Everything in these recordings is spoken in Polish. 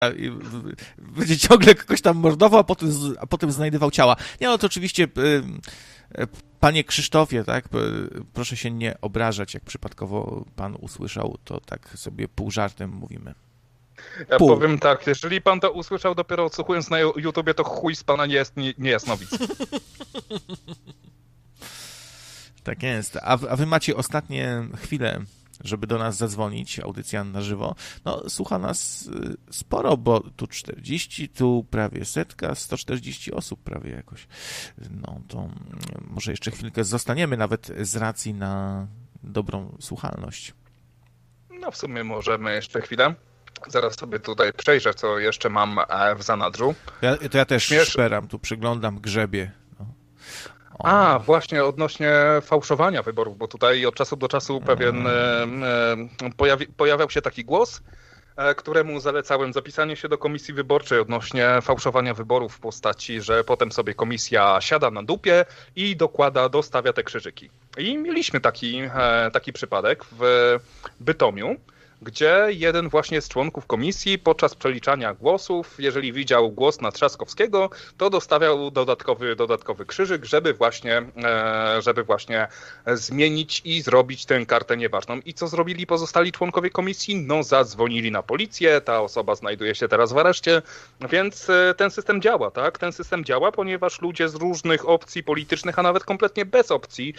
i będzie ciągle kogoś tam mordował, a potem znajdywał ciała. Nie, no to oczywiście, panie Krzysztofie, tak, proszę się nie obrażać, jak przypadkowo pan usłyszał, to tak sobie pół żartem mówimy. Ja powiem tak, jeżeli pan to usłyszał dopiero odsłuchując na YouTubie, to chuj z pana nie jest nowic. Tak jest. A wy macie ostatnie chwile, żeby do nas zadzwonić, audycja na żywo. No, słucha nas sporo, bo tu 40, tu prawie 100, 140 osób prawie jakoś. No, to może jeszcze chwilkę zostaniemy, nawet z racji na dobrą słuchalność. No, w sumie możemy jeszcze chwilę. Zaraz sobie tutaj przejrzę, co jeszcze mam w zanadrzu. Ja też szperam, tu przyglądam, grzebie. Właśnie odnośnie fałszowania wyborów, bo tutaj od czasu do czasu pewien pojawiał się taki głos, któremu zalecałem zapisanie się do komisji wyborczej odnośnie fałszowania wyborów w postaci, że potem sobie komisja siada na dupie i dostawia te krzyżyki. I mieliśmy taki przypadek w Bytomiu, gdzie jeden właśnie z członków komisji podczas przeliczania głosów, jeżeli widział głos na Trzaskowskiego, to dostawiał dodatkowy krzyżyk, żeby właśnie zmienić i zrobić tę kartę nieważną. I co zrobili pozostali członkowie komisji? No, zadzwonili na policję, ta osoba znajduje się teraz w areszcie, więc ten system działa, tak? Ten system działa, ponieważ ludzie z różnych opcji politycznych, a nawet kompletnie bez opcji,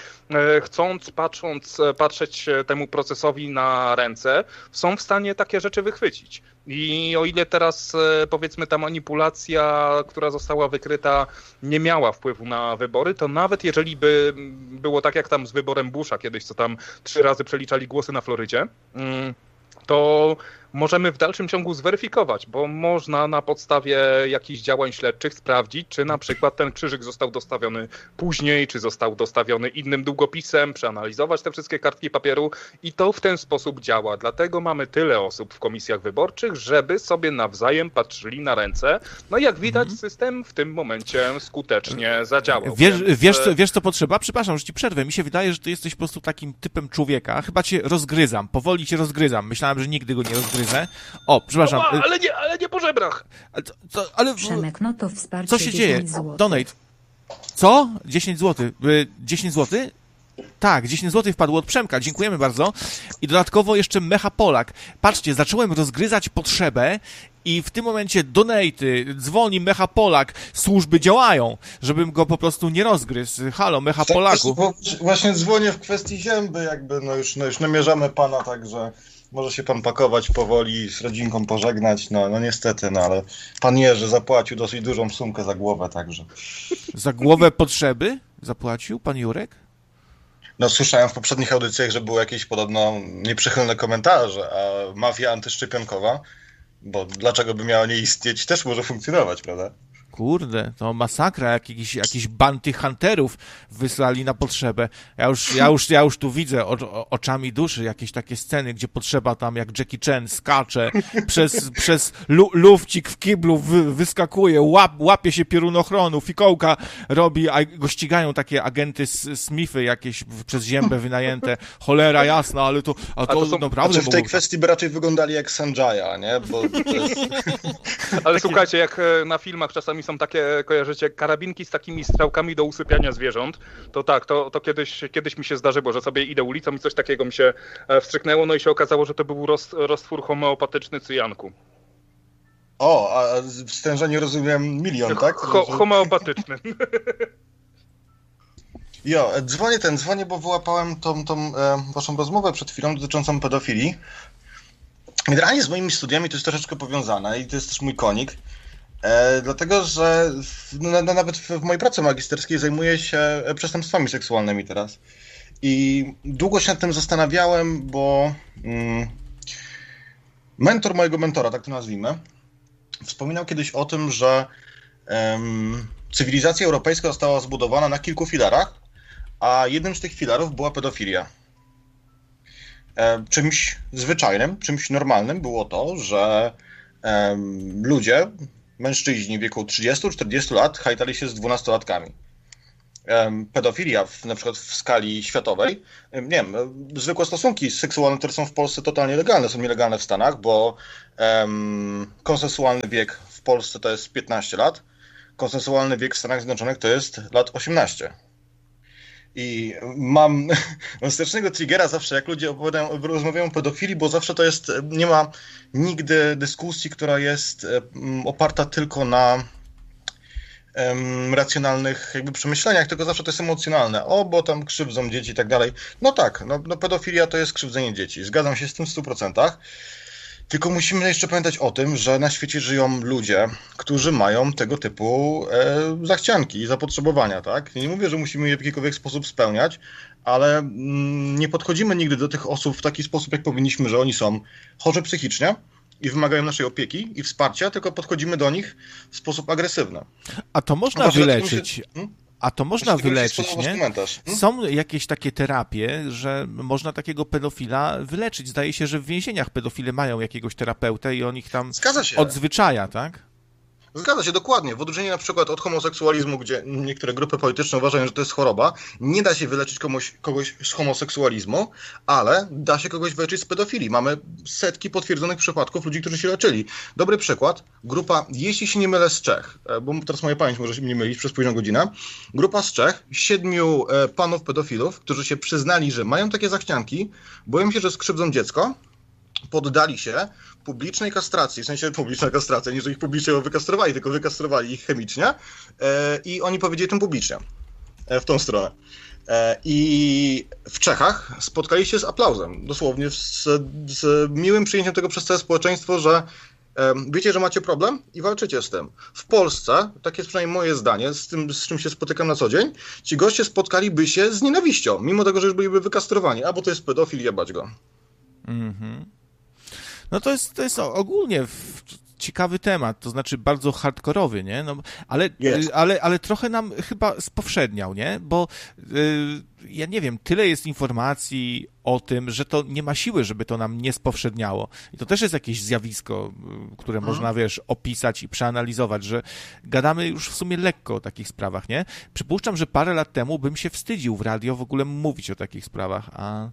patrzeć temu procesowi na ręce, są w stanie takie rzeczy wychwycić. I o ile teraz, powiedzmy, ta manipulacja, która została wykryta, nie miała wpływu na wybory, to nawet jeżeli by było tak jak tam z wyborem Busha kiedyś, co tam 3 razy przeliczali głosy na Florydzie, to możemy w dalszym ciągu zweryfikować, bo można na podstawie jakichś działań śledczych sprawdzić, czy na przykład ten krzyżyk został dostawiony później, czy został dostawiony innym długopisem, przeanalizować te wszystkie kartki papieru i to w ten sposób działa. Dlatego mamy tyle osób w komisjach wyborczych, żeby sobie nawzajem patrzyli na ręce. No i jak widać, system w tym momencie skutecznie zadziałał. Wiesz co potrzeba? Przepraszam, że ci przerwę. Mi się wydaje, że ty jesteś po prostu takim typem człowieka. Chyba cię rozgryzam. Powoli cię rozgryzam. Myślałem, że nigdy go nie rozgryzę. O, przepraszam. Ale nie po żebrach. Ale Przemek, no to wsparcie. Co się dzieje? Donate. Co? 10 zł. 10 zł? Tak, 10 zł wpadło od Przemka. Dziękujemy bardzo. I dodatkowo jeszcze Mecha Polak. Patrzcie, zacząłem rozgryzać potrzebę i w tym momencie donaty, dzwoni Mecha Polak, służby działają, żebym go po prostu nie rozgryzł. Halo, Mecha Polaku. Właśnie dzwonię w kwestii Zięby, jakby już namierzamy pana, także może się pan pakować powoli, z rodzinką pożegnać, no niestety, ale pan Jerzy zapłacił dosyć dużą sumkę za głowę, także. Za głowę potrzeby zapłacił pan Jurek? No słyszałem w poprzednich audycjach, że były jakieś podobno nieprzychylne komentarze, a mafia antyszczepionkowa, bo dlaczego by miała nie istnieć, też może funkcjonować, prawda? Kurde, to masakra, jakiś bounty hunterów wysłali na potrzebę. Ja już tu widzę oczami duszy jakieś takie sceny, gdzie potrzeba tam jak Jackie Chan skacze, przez lufcik w kiblu wyskakuje, łapie się piorunochronu, fikołka robi, a go ścigają takie agenty Smithy jakieś przez Ziębę wynajęte. Cholera jasna, ale to naprawdę... Znaczy w tej kwestii by raczej wyglądali jak Sanjaya, nie? Bo to jest... Ale słuchajcie, jak na filmach czasami są takie, kojarzycie, karabinki z takimi strzałkami do usypiania zwierząt, to tak, to kiedyś mi się zdarzyło, że sobie idę ulicą i coś takiego mi się wstrzyknęło, no i się okazało, że to był roztwór homeopatyczny cyjanku. O, a w stężeniu rozumiem 1 000 000, tak? Homeopatyczny. Dzwonię, bo wyłapałem tą waszą rozmowę przed chwilą dotyczącą pedofilii. Generalnie z moimi studiami to jest troszeczkę powiązane i to jest też mój konik. Dlatego, że nawet w mojej pracy magisterskiej zajmuję się przestępstwami seksualnymi teraz. I długo się nad tym zastanawiałem, bo mentor mojego mentora, tak to nazwijmy, wspominał kiedyś o tym, że cywilizacja europejska została zbudowana na kilku filarach, a jednym z tych filarów była pedofilia. Czymś zwyczajnym, czymś normalnym było to, że ludzie, mężczyźni w wieku 30-40 lat hajtali się z 12-latkami. pedofilia, na przykład w skali światowej. Nie wiem, zwykłe stosunki seksualne, które są w Polsce totalnie legalne, są nielegalne w Stanach, bo konsensualny wiek w Polsce to jest 15 lat, konsensualny wiek w Stanach Zjednoczonych to jest lat 18. I mam strasznego triggera zawsze, jak ludzie rozmawiają o pedofilii, bo zawsze to jest, nie ma nigdy dyskusji, która jest oparta tylko na racjonalnych jakby przemyśleniach, tylko zawsze to jest emocjonalne. O, bo tam krzywdzą dzieci i tak dalej. No tak, no pedofilia to jest krzywdzenie dzieci. Zgadzam się z tym w 100%. Tylko musimy jeszcze pamiętać o tym, że na świecie żyją ludzie, którzy mają tego typu zachcianki i zapotrzebowania, tak? Nie mówię, że musimy je w jakikolwiek sposób spełniać, ale nie podchodzimy nigdy do tych osób w taki sposób, jak powinniśmy, że oni są chorzy psychicznie i wymagają naszej opieki i wsparcia, tylko podchodzimy do nich w sposób agresywny. A to można wyleczyć. A to można wyleczyć, nie? Są jakieś takie terapie, że można takiego pedofila wyleczyć. Zdaje się, że w więzieniach pedofile mają jakiegoś terapeutę i on ich tam odzwyczaja, tak? Zgadza się, dokładnie. W odróżnieniu na przykład od homoseksualizmu, gdzie niektóre grupy polityczne uważają, że to jest choroba, nie da się wyleczyć kogoś z homoseksualizmu, ale da się kogoś wyleczyć z pedofilii. Mamy setki potwierdzonych przypadków ludzi, którzy się leczyli. Dobry przykład, grupa, jeśli się nie mylę, z Czech, bo teraz moja pamięć może się nie mylić przez późną godzinę, grupa z Czech, 7 panów pedofilów, którzy się przyznali, że mają takie zachcianki, boją się, że skrzywdzą dziecko, poddali się publicznej kastracji, w sensie publiczna kastracja, nie że ich publicznie wykastrowali, tylko wykastrowali ich chemicznie i oni powiedzieli tym publicznie, w tą stronę. I w Czechach spotkali się z aplauzem, dosłownie z miłym przyjęciem tego przez całe społeczeństwo, że wiecie, że macie problem i walczycie z tym. W Polsce, takie jest przynajmniej moje zdanie, z tym, z czym się spotykam na co dzień, ci goście spotkaliby się z nienawiścią, mimo tego, że już byliby wykastrowani, bo to jest pedofil, jebać go. Mhm. No to jest ogólnie ciekawy temat, to znaczy bardzo hardkorowy, nie? No, ale trochę nam chyba spowszedniał, nie? Bo ja nie wiem, tyle jest informacji o tym, że to nie ma siły, żeby to nam nie spowszedniało. I to też jest jakieś zjawisko, które można, opisać i przeanalizować, że gadamy już w sumie lekko o takich sprawach, nie? Przypuszczam, że parę lat temu bym się wstydził w radio w ogóle mówić o takich sprawach, a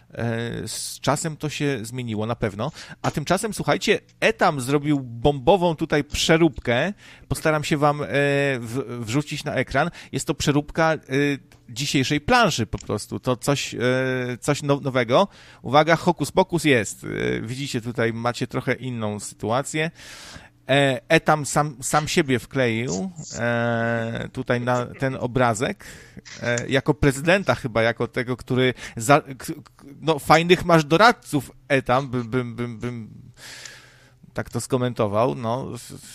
z czasem to się zmieniło na pewno. A tymczasem, słuchajcie, Etam zrobił bombową tutaj przeróbkę. Postaram się wam wrzucić na ekran. Jest to przeróbka dzisiejszej planszy po prostu. To coś nowego. Uwaga, hokus pokus jest. Widzicie, tutaj macie trochę inną sytuację. Etam sam siebie wkleił tutaj na ten obrazek jako prezydenta chyba, jako tego, który no fajnych masz doradców, Etam, bym tak to skomentował, no.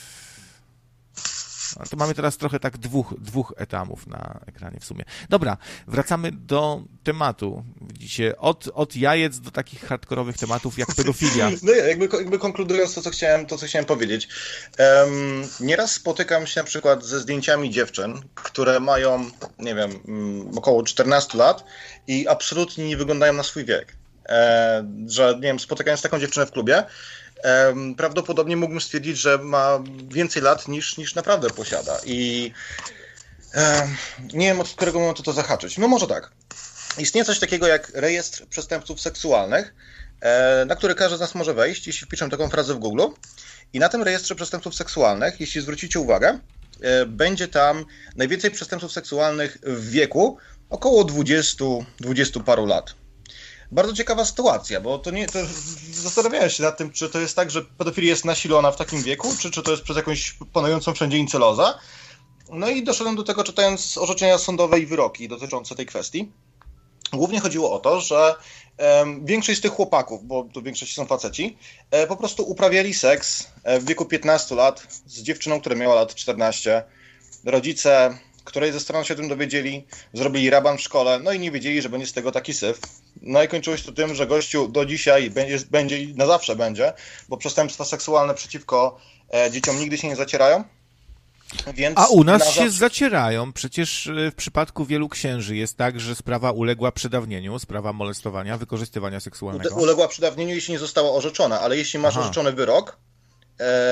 To mamy teraz trochę tak dwóch Etamów na ekranie w sumie. Dobra, wracamy do tematu. Widzicie, od jajec do takich hardkorowych tematów jak pedofilia. No jakby konkludując to, co chciałem powiedzieć. Nieraz spotykam się na przykład ze zdjęciami dziewczyn, które mają, nie wiem, około 14 lat i absolutnie nie wyglądają na swój wiek. Że, nie wiem, spotykając taką dziewczynę w klubie, prawdopodobnie mógłbym stwierdzić, że ma więcej lat niż naprawdę posiada. I nie wiem, od którego momentu to zahaczyć. No może tak. Istnieje coś takiego jak rejestr przestępców seksualnych, na który każdy z nas może wejść, jeśli wpiszę taką frazę w Google. I na tym rejestrze przestępców seksualnych, jeśli zwrócicie uwagę, będzie tam najwięcej przestępców seksualnych w wieku około 20 paru lat. Bardzo ciekawa sytuacja, bo zastanawiałem się nad tym, czy to jest tak, że pedofilia jest nasilona w takim wieku, czy to jest przez jakąś panującą wszędzie incelozę. No i doszedłem do tego, czytając orzeczenia sądowe i wyroki dotyczące tej kwestii. Głównie chodziło o to, że większość z tych chłopaków, bo to w większości są faceci, po prostu uprawiali seks w wieku 15 lat z dziewczyną, która miała lat 14. Rodzice, której ze strony się o tym dowiedzieli, zrobili raban w szkole, no i nie wiedzieli, że będzie z tego taki syf. No i kończyło się to tym, że gościu do dzisiaj będzie i na zawsze będzie, bo przestępstwa seksualne przeciwko dzieciom nigdy się nie zacierają. Więc a u nas się zacierają. Przecież w przypadku wielu księży jest tak, że sprawa uległa przedawnieniu, sprawa molestowania, wykorzystywania seksualnego. Uległa przedawnieniu, jeśli nie została orzeczona, ale jeśli masz orzeczony wyrok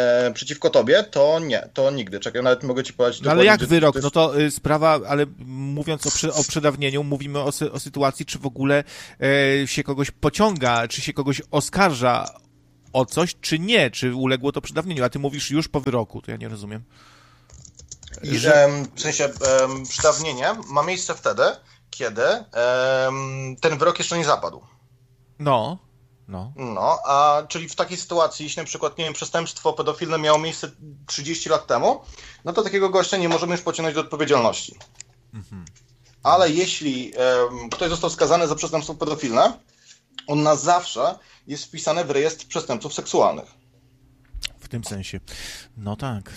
przeciwko tobie, to nie, to nigdy. Czekaj, nawet mogę ci powiedzieć... No ale jak wyrok? No to sprawa, ale mówiąc o przedawnieniu, mówimy o sytuacji, czy w ogóle się kogoś pociąga, czy się kogoś oskarża o coś, czy nie, czy uległo to przedawnieniu, a ty mówisz już po wyroku, to ja nie rozumiem. W sensie przedawnienie ma miejsce wtedy, kiedy ten wyrok jeszcze nie zapadł. No, czyli w takiej sytuacji, jeśli na przykład, nie wiem, przestępstwo pedofilne miało miejsce 30 lat temu, no to takiego gościa nie możemy już pociągnąć do odpowiedzialności. Ale jeśli ktoś został skazany za przestępstwo pedofilne, on na zawsze jest wpisany w rejestr przestępców seksualnych. W tym sensie. No tak.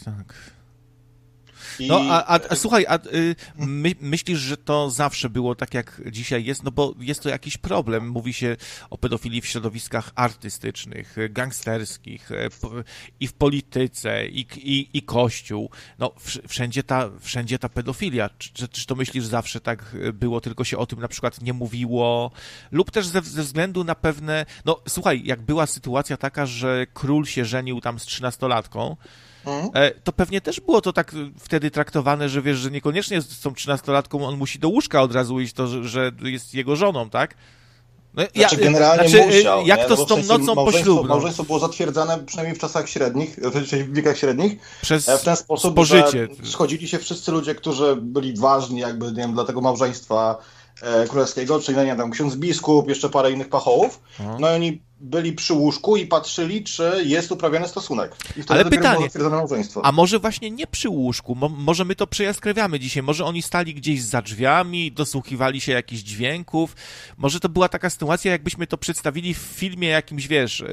No, a słuchaj, myślisz, że to zawsze było tak, jak dzisiaj jest? No bo jest to jakiś problem. Mówi się o pedofilii w środowiskach artystycznych, gangsterskich, i w polityce, i Kościół. No, wszędzie ta pedofilia. Czy to myślisz, zawsze tak było, tylko się o tym na przykład nie mówiło? Lub też ze względu na pewne... No, słuchaj, jak była sytuacja taka, że król się żenił tam z 13-latką, to pewnie też było to tak wtedy traktowane, że wiesz, że niekoniecznie z tą 13-latką on musi do łóżka od razu iść, to, że jest jego żoną, tak? No, generalnie musiał. Jak to z tą nocą poślubną? Małżeństwo było zatwierdzane przynajmniej w czasach średnich, w wiekach średnich, przez w ten sposób, spożycie. że schodzili się wszyscy ludzie, którzy byli ważni jakby, nie wiem, dla tego małżeństwa królewskiego, czyli nie wiem, tam ksiądz biskup, jeszcze parę innych pachołów, no i oni byli przy łóżku i patrzyli, czy jest uprawiany stosunek. I wtedy ale pytanie, małżeństwo. A może właśnie nie przy łóżku, może my to przejaskrawiamy dzisiaj, może oni stali gdzieś za drzwiami, dosłuchiwali się jakichś dźwięków, może to była taka sytuacja, jakbyśmy to przedstawili w filmie jakimś, wiesz,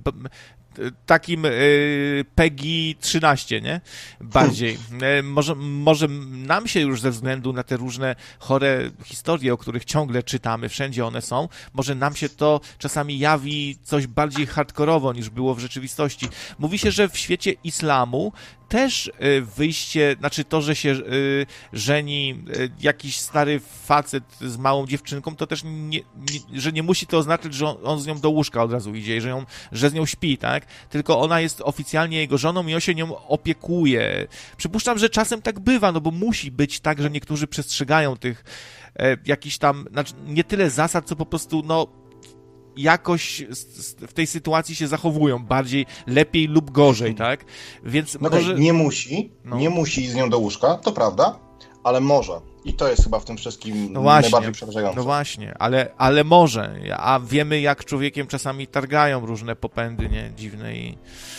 takim PEGI 13, nie? Bardziej. Może nam się już ze względu na te różne chore historie, o których ciągle czytamy, wszędzie one są, może nam się to czasami jawi coś bardziej hardkorowo niż było w rzeczywistości. Mówi się, że w świecie islamu też wyjście, znaczy to, że się żeni jakiś stary facet z małą dziewczynką, to też że nie musi to oznaczać, że on z nią do łóżka od razu idzie i że z nią śpi, tak? Tylko ona jest oficjalnie jego żoną i on się nią opiekuje. Przypuszczam, że czasem tak bywa, no bo musi być tak, że niektórzy przestrzegają tych jakichś tam, znaczy nie tyle zasad, co po prostu, no, jakoś w tej sytuacji się zachowują bardziej, lepiej lub gorzej, tak? Więc no może... nie musi z nią do łóżka, to prawda, ale może. I to jest chyba w tym wszystkim najbardziej przerażające. No właśnie, ale może. A wiemy, jak człowiekiem czasami targają różne popędy, nie? Dziwne i...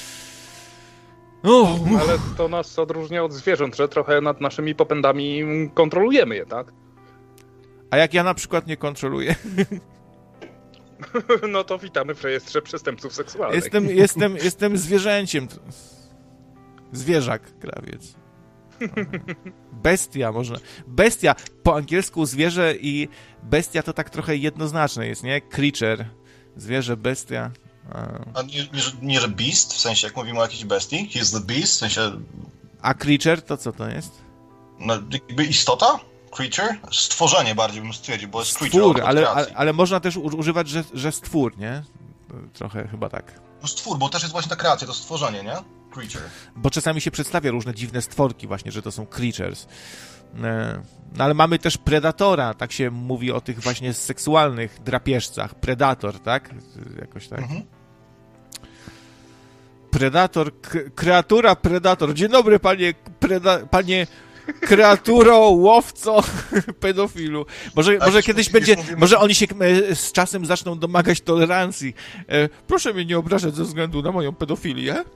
Ale to nas odróżnia od zwierząt, że trochę nad naszymi popędami kontrolujemy je, tak? A jak ja na przykład nie kontroluję... No to witamy w rejestrze przestępców seksualnych. Jestem zwierzęciem. Zwierzak, krawiec. Bestia można. Bestia, po angielsku zwierzę i bestia to tak trochę jednoznaczne jest, nie? Creature. Zwierzę, bestia. A nie, że beast? W sensie, jak mówimy o jakiejś bestii? He's the beast? W sensie... A creature to co to jest? No, jakby istota? Creature? Stworzenie bardziej bym stwierdził, bo jest creature. Stwór, ale można też używać, że stwór, nie? Trochę chyba tak. No stwór, bo też jest właśnie ta kreacja, to stworzenie, nie? Creature. Bo czasami się przedstawia różne dziwne stworki właśnie, że to są creatures. No ale mamy też predatora, tak się mówi o tych właśnie seksualnych drapieżcach. Predator, tak? Jakoś tak. Predator, kreatura predator. Dzień dobry, panie kreaturo, łowco, pedofilu. Może kiedyś będzie, może oni się z czasem zaczną domagać tolerancji. Proszę mnie nie obrażać ze względu na moją pedofilię.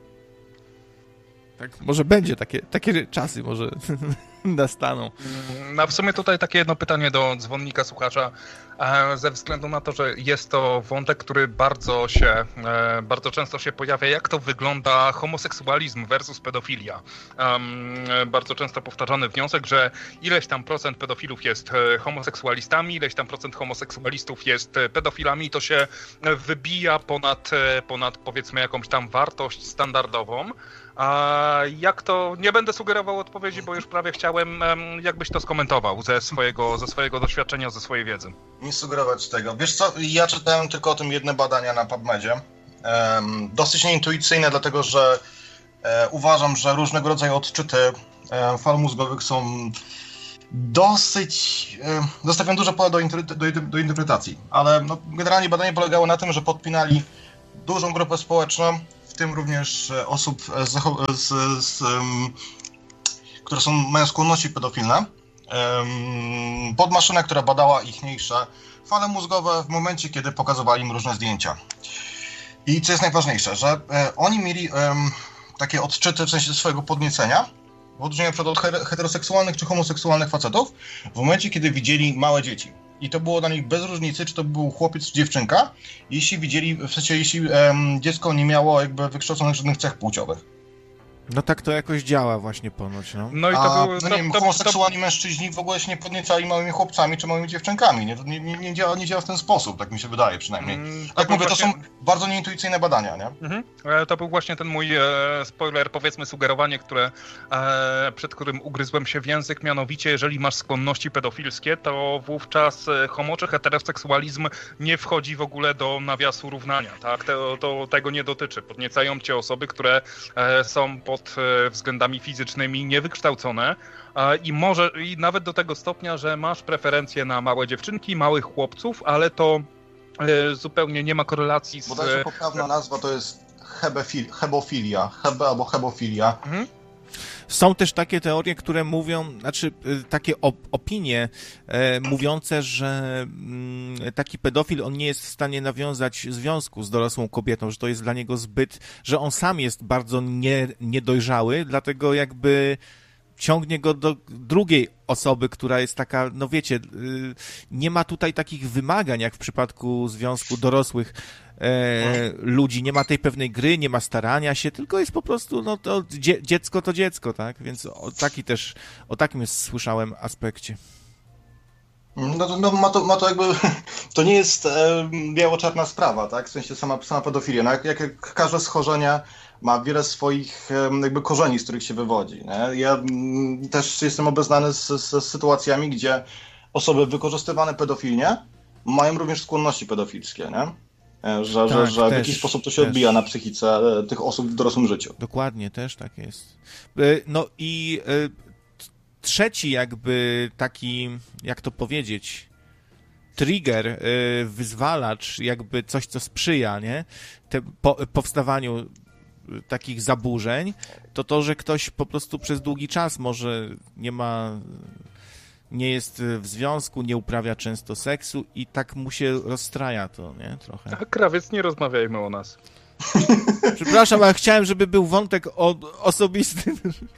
Tak, może będzie takie czasy, może nastaną. No w sumie tutaj takie jedno pytanie do dzwonnika, słuchacza, ze względu na to, że jest to wątek, który bardzo często się pojawia, jak to wygląda homoseksualizm versus pedofilia. Bardzo często powtarzany wniosek, że ileś tam procent pedofilów jest homoseksualistami, ileś tam procent homoseksualistów jest pedofilami i to się wybija ponad powiedzmy jakąś tam wartość standardową. A jak to, nie będę sugerował odpowiedzi, bo już prawie chciałem, jakbyś to skomentował ze swojego doświadczenia, ze swojej wiedzy. Nie sugerować tego. Wiesz co, ja czytałem tylko o tym jedne badania na PubMedzie. Dosyć nieintuicyjne, dlatego że uważam, że różnego rodzaju odczyty fal mózgowych są dosyć zostawiam duże pole do interpretacji, ale no, generalnie badanie polegało na tym, że podpinali dużą grupę społeczną, w tym również osób, które mają skłonności pedofilne, pod maszynę, która badała ichniejsze fale mózgowe w momencie, kiedy pokazywali im różne zdjęcia. I co jest najważniejsze, że oni mieli takie odczyty w sensie swojego podniecenia, w odróżnieniu od heteroseksualnych czy homoseksualnych facetów, w momencie, kiedy widzieli małe dzieci. I to było dla nich bez różnicy, czy to był chłopiec czy dziewczynka, jeśli widzieli, w sensie jeśli dziecko nie miało jakby wykształconych żadnych cech płciowych. No tak to jakoś działa właśnie ponoć, no. No i to było... nie wiem, homoseksualni mężczyźni w ogóle się nie podniecali małymi chłopcami czy małymi dziewczynkami. Nie działa w ten sposób, tak mi się wydaje przynajmniej. Tak mówię, właśnie... to są bardzo nieintuicyjne badania, nie? To był właśnie ten mój spoiler, powiedzmy sugerowanie, przed którym ugryzłem się w język, mianowicie jeżeli masz skłonności pedofilskie, to wówczas homo czy heteroseksualizm nie wchodzi w ogóle do nawiasu równania, tak? To tego nie dotyczy. Podniecają cię osoby, które są pod względami fizycznymi niewykształcone i nawet do tego stopnia, że masz preferencje na małe dziewczynki, małych chłopców, ale to zupełnie nie ma korelacji z... Bodajże poprawna nazwa to jest hebofilia, albo hebofilia. Są też takie teorie, które mówią, znaczy takie opinie mówiące, że taki pedofil, on nie jest w stanie nawiązać związku z dorosłą kobietą, że to jest dla niego zbyt, że on sam jest bardzo niedojrzały, dlatego jakby ciągnie go do drugiej osoby, która jest taka, no wiecie, nie ma tutaj takich wymagań, jak w przypadku związku dorosłych ludzi, nie ma tej pewnej gry, nie ma starania się, tylko jest po prostu, no to dziecko to dziecko, tak? Więc o takim słyszałem aspekcie. No ma to jakby, to nie jest biało-czarna sprawa, tak? W sensie sama pedofilia, no jak każde schorzenie ma wiele swoich jakby korzeni, z których się wywodzi, nie? Ja też jestem obeznany z sytuacjami, gdzie osoby wykorzystywane pedofilnie mają również skłonności pedofilskie, nie? Że w jakiś sposób to się odbija na psychice tych osób w dorosłym życiu. Dokładnie, też tak jest. No i trzeci jakby taki, jak to powiedzieć, trigger, wyzwalacz, jakby coś, co sprzyja, nie? Powstawaniu takich zaburzeń, to, że ktoś po prostu przez długi czas może nie jest w związku, nie uprawia często seksu i tak mu się rozstraja to, nie? Trochę. A krawiec, nie rozmawiajmy o nas. Przepraszam, ale chciałem, żeby był wątek osobisty.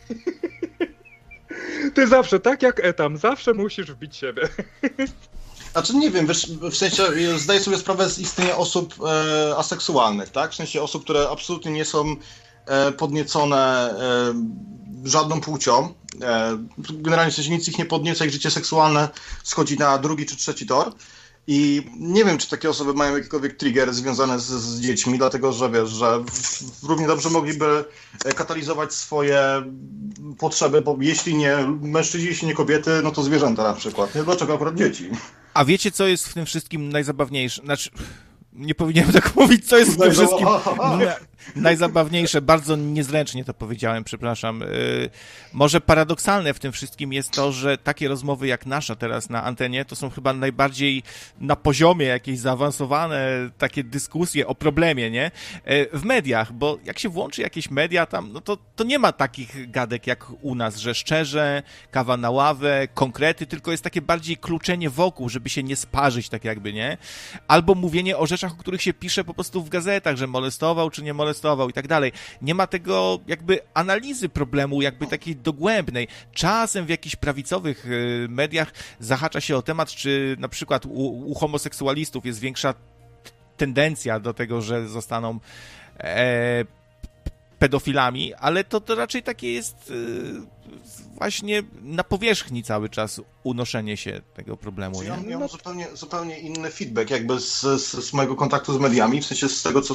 Ty zawsze, tak jak Etam, zawsze musisz wbić siebie. Znaczy nie wiem, wiesz, w sensie zdaję sobie sprawę z istnienia osób aseksualnych, tak? W sensie osób, które absolutnie nie są podniecone żadną płcią. Generalnie w sensie nic ich nie podnieca, ich życie seksualne schodzi na drugi czy trzeci tor. I nie wiem, czy takie osoby mają jakikolwiek trigger związany z dziećmi, dlatego że wiesz, że równie dobrze mogliby katalizować swoje potrzeby, bo jeśli nie mężczyźni, jeśli nie kobiety, no to zwierzęta na przykład. Nie? Dlaczego akurat dzieci? A wiecie, co jest w tym wszystkim najzabawniejsze? Znaczy, nie powinienem tak mówić, co jest w tym wszystkim najzabawniejsze. Bardzo niezręcznie to powiedziałem, przepraszam. Może paradoksalne w tym wszystkim jest to, że takie rozmowy jak nasza teraz na antenie, to są chyba najbardziej na poziomie jakieś zaawansowane takie dyskusje o problemie, nie? W mediach, bo jak się włączy jakieś media tam, no to nie ma takich gadek jak u nas, że szczerze, kawa na ławę, konkrety, tylko jest takie bardziej kluczenie wokół, żeby się nie sparzyć tak jakby, nie? Albo mówienie o rzeczach, o których się pisze po prostu w gazetach, że molestował czy nie molestował i tak dalej. Nie ma tego jakby analizy problemu jakby takiej dogłębnej. Czasem w jakichś prawicowych mediach zahacza się o temat, czy na przykład u homoseksualistów jest większa tendencja do tego, że zostaną pedofilami, ale to raczej takie jest właśnie na powierzchni cały czas unoszenie się tego problemu. Nie? Ja mam zupełnie inny feedback jakby z mojego kontaktu z mediami, w sensie z tego,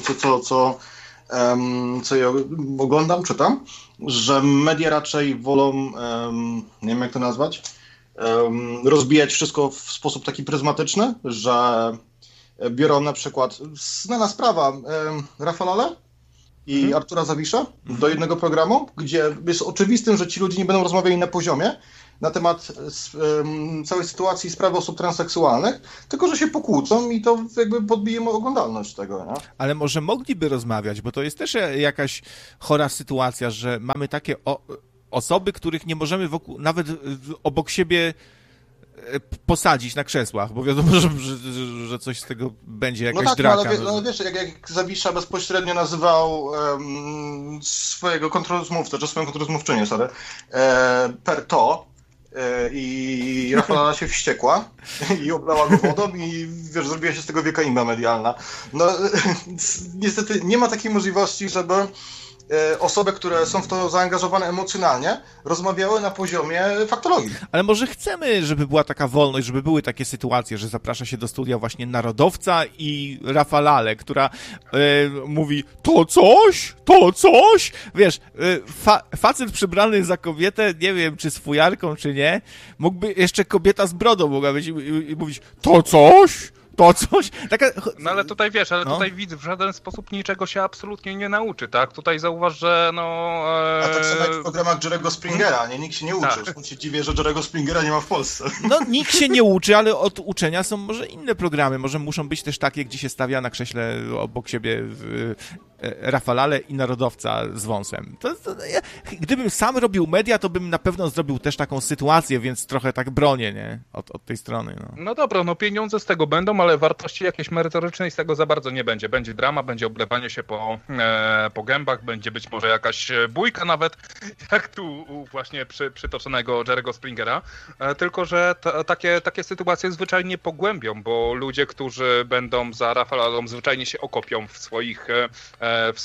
co ja oglądam, czytam, że media raczej wolą, nie wiem jak to nazwać, rozbijać wszystko w sposób taki pryzmatyczny, że biorą na przykład, znana sprawa, Rafalele? i Artura Zawisza do jednego programu, gdzie jest oczywistym, że ci ludzie nie będą rozmawiali na poziomie na temat całej sytuacji i sprawy osób transseksualnych, tylko że się pokłócą i to jakby podbije oglądalność tego, nie? Ale może mogliby rozmawiać, bo to jest też jakaś chora sytuacja, że mamy takie osoby, których nie możemy nawet obok siebie posadzić na krzesłach, bo wiadomo, że coś z tego będzie, jakaś draka. Ale wiesz, jak Zawisza bezpośrednio nazywał swojego kontrrozmówcę, czy swoją kontrrozmówczynię, per to, i Rafała się wściekła i oblała go wodą i wiesz, zrobiła się z tego wielka imba medialna. No niestety nie ma takiej możliwości, żeby osoby, które są w to zaangażowane emocjonalnie, rozmawiały na poziomie faktologii. Ale może chcemy, żeby była taka wolność, żeby były takie sytuacje, że zaprasza się do studia właśnie narodowca i Rafalale, która mówi to coś, wiesz, facet przybrany za kobietę, nie wiem, czy z fujarką, czy nie, mógłby, jeszcze kobieta z brodą mogła być i mówić, to coś. Taka... No ale tutaj wiesz, tutaj widz w żaden sposób niczego się absolutnie nie nauczy, tak? Tutaj zauważ, że A tak samo jak w programach Jerry'ego Springera, nie? Nikt się nie uczy. Tak. Się dziwię, że Jerry'ego Springera nie ma w Polsce. No nikt się nie uczy, ale od uczenia są może inne programy. Może muszą być też takie, gdzie się stawia na krześle obok siebie Rafalale i narodowca z wąsem. Gdybym sam robił media, to bym na pewno zrobił też taką sytuację, więc trochę tak bronię, nie? Od tej strony. No dobra, no pieniądze z tego będą, ale wartości jakiejś merytorycznej z tego za bardzo nie będzie. Będzie drama, będzie oblewanie się po gębach, będzie być może jakaś bójka nawet, jak tu właśnie przytoczonego Jerry'ego Springera. Tylko że takie sytuacje zwyczajnie pogłębią, bo ludzie, którzy będą za Rafalalą, zwyczajnie się okopią w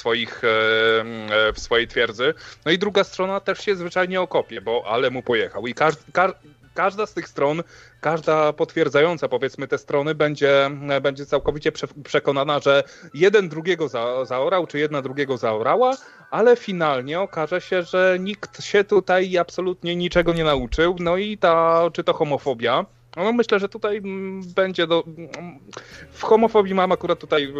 swojej twierdzy. No i druga strona też się zwyczajnie okopie, ale mu pojechał. I każda z tych stron, każda potwierdzająca, powiedzmy, te strony będzie całkowicie przekonana, że jeden drugiego zaorał, czy jedna drugiego zaorała, ale finalnie okaże się, że nikt się tutaj absolutnie niczego nie nauczył. No i czy to homofobia. No myślę, że tutaj będzie w homofobii mam akurat tutaj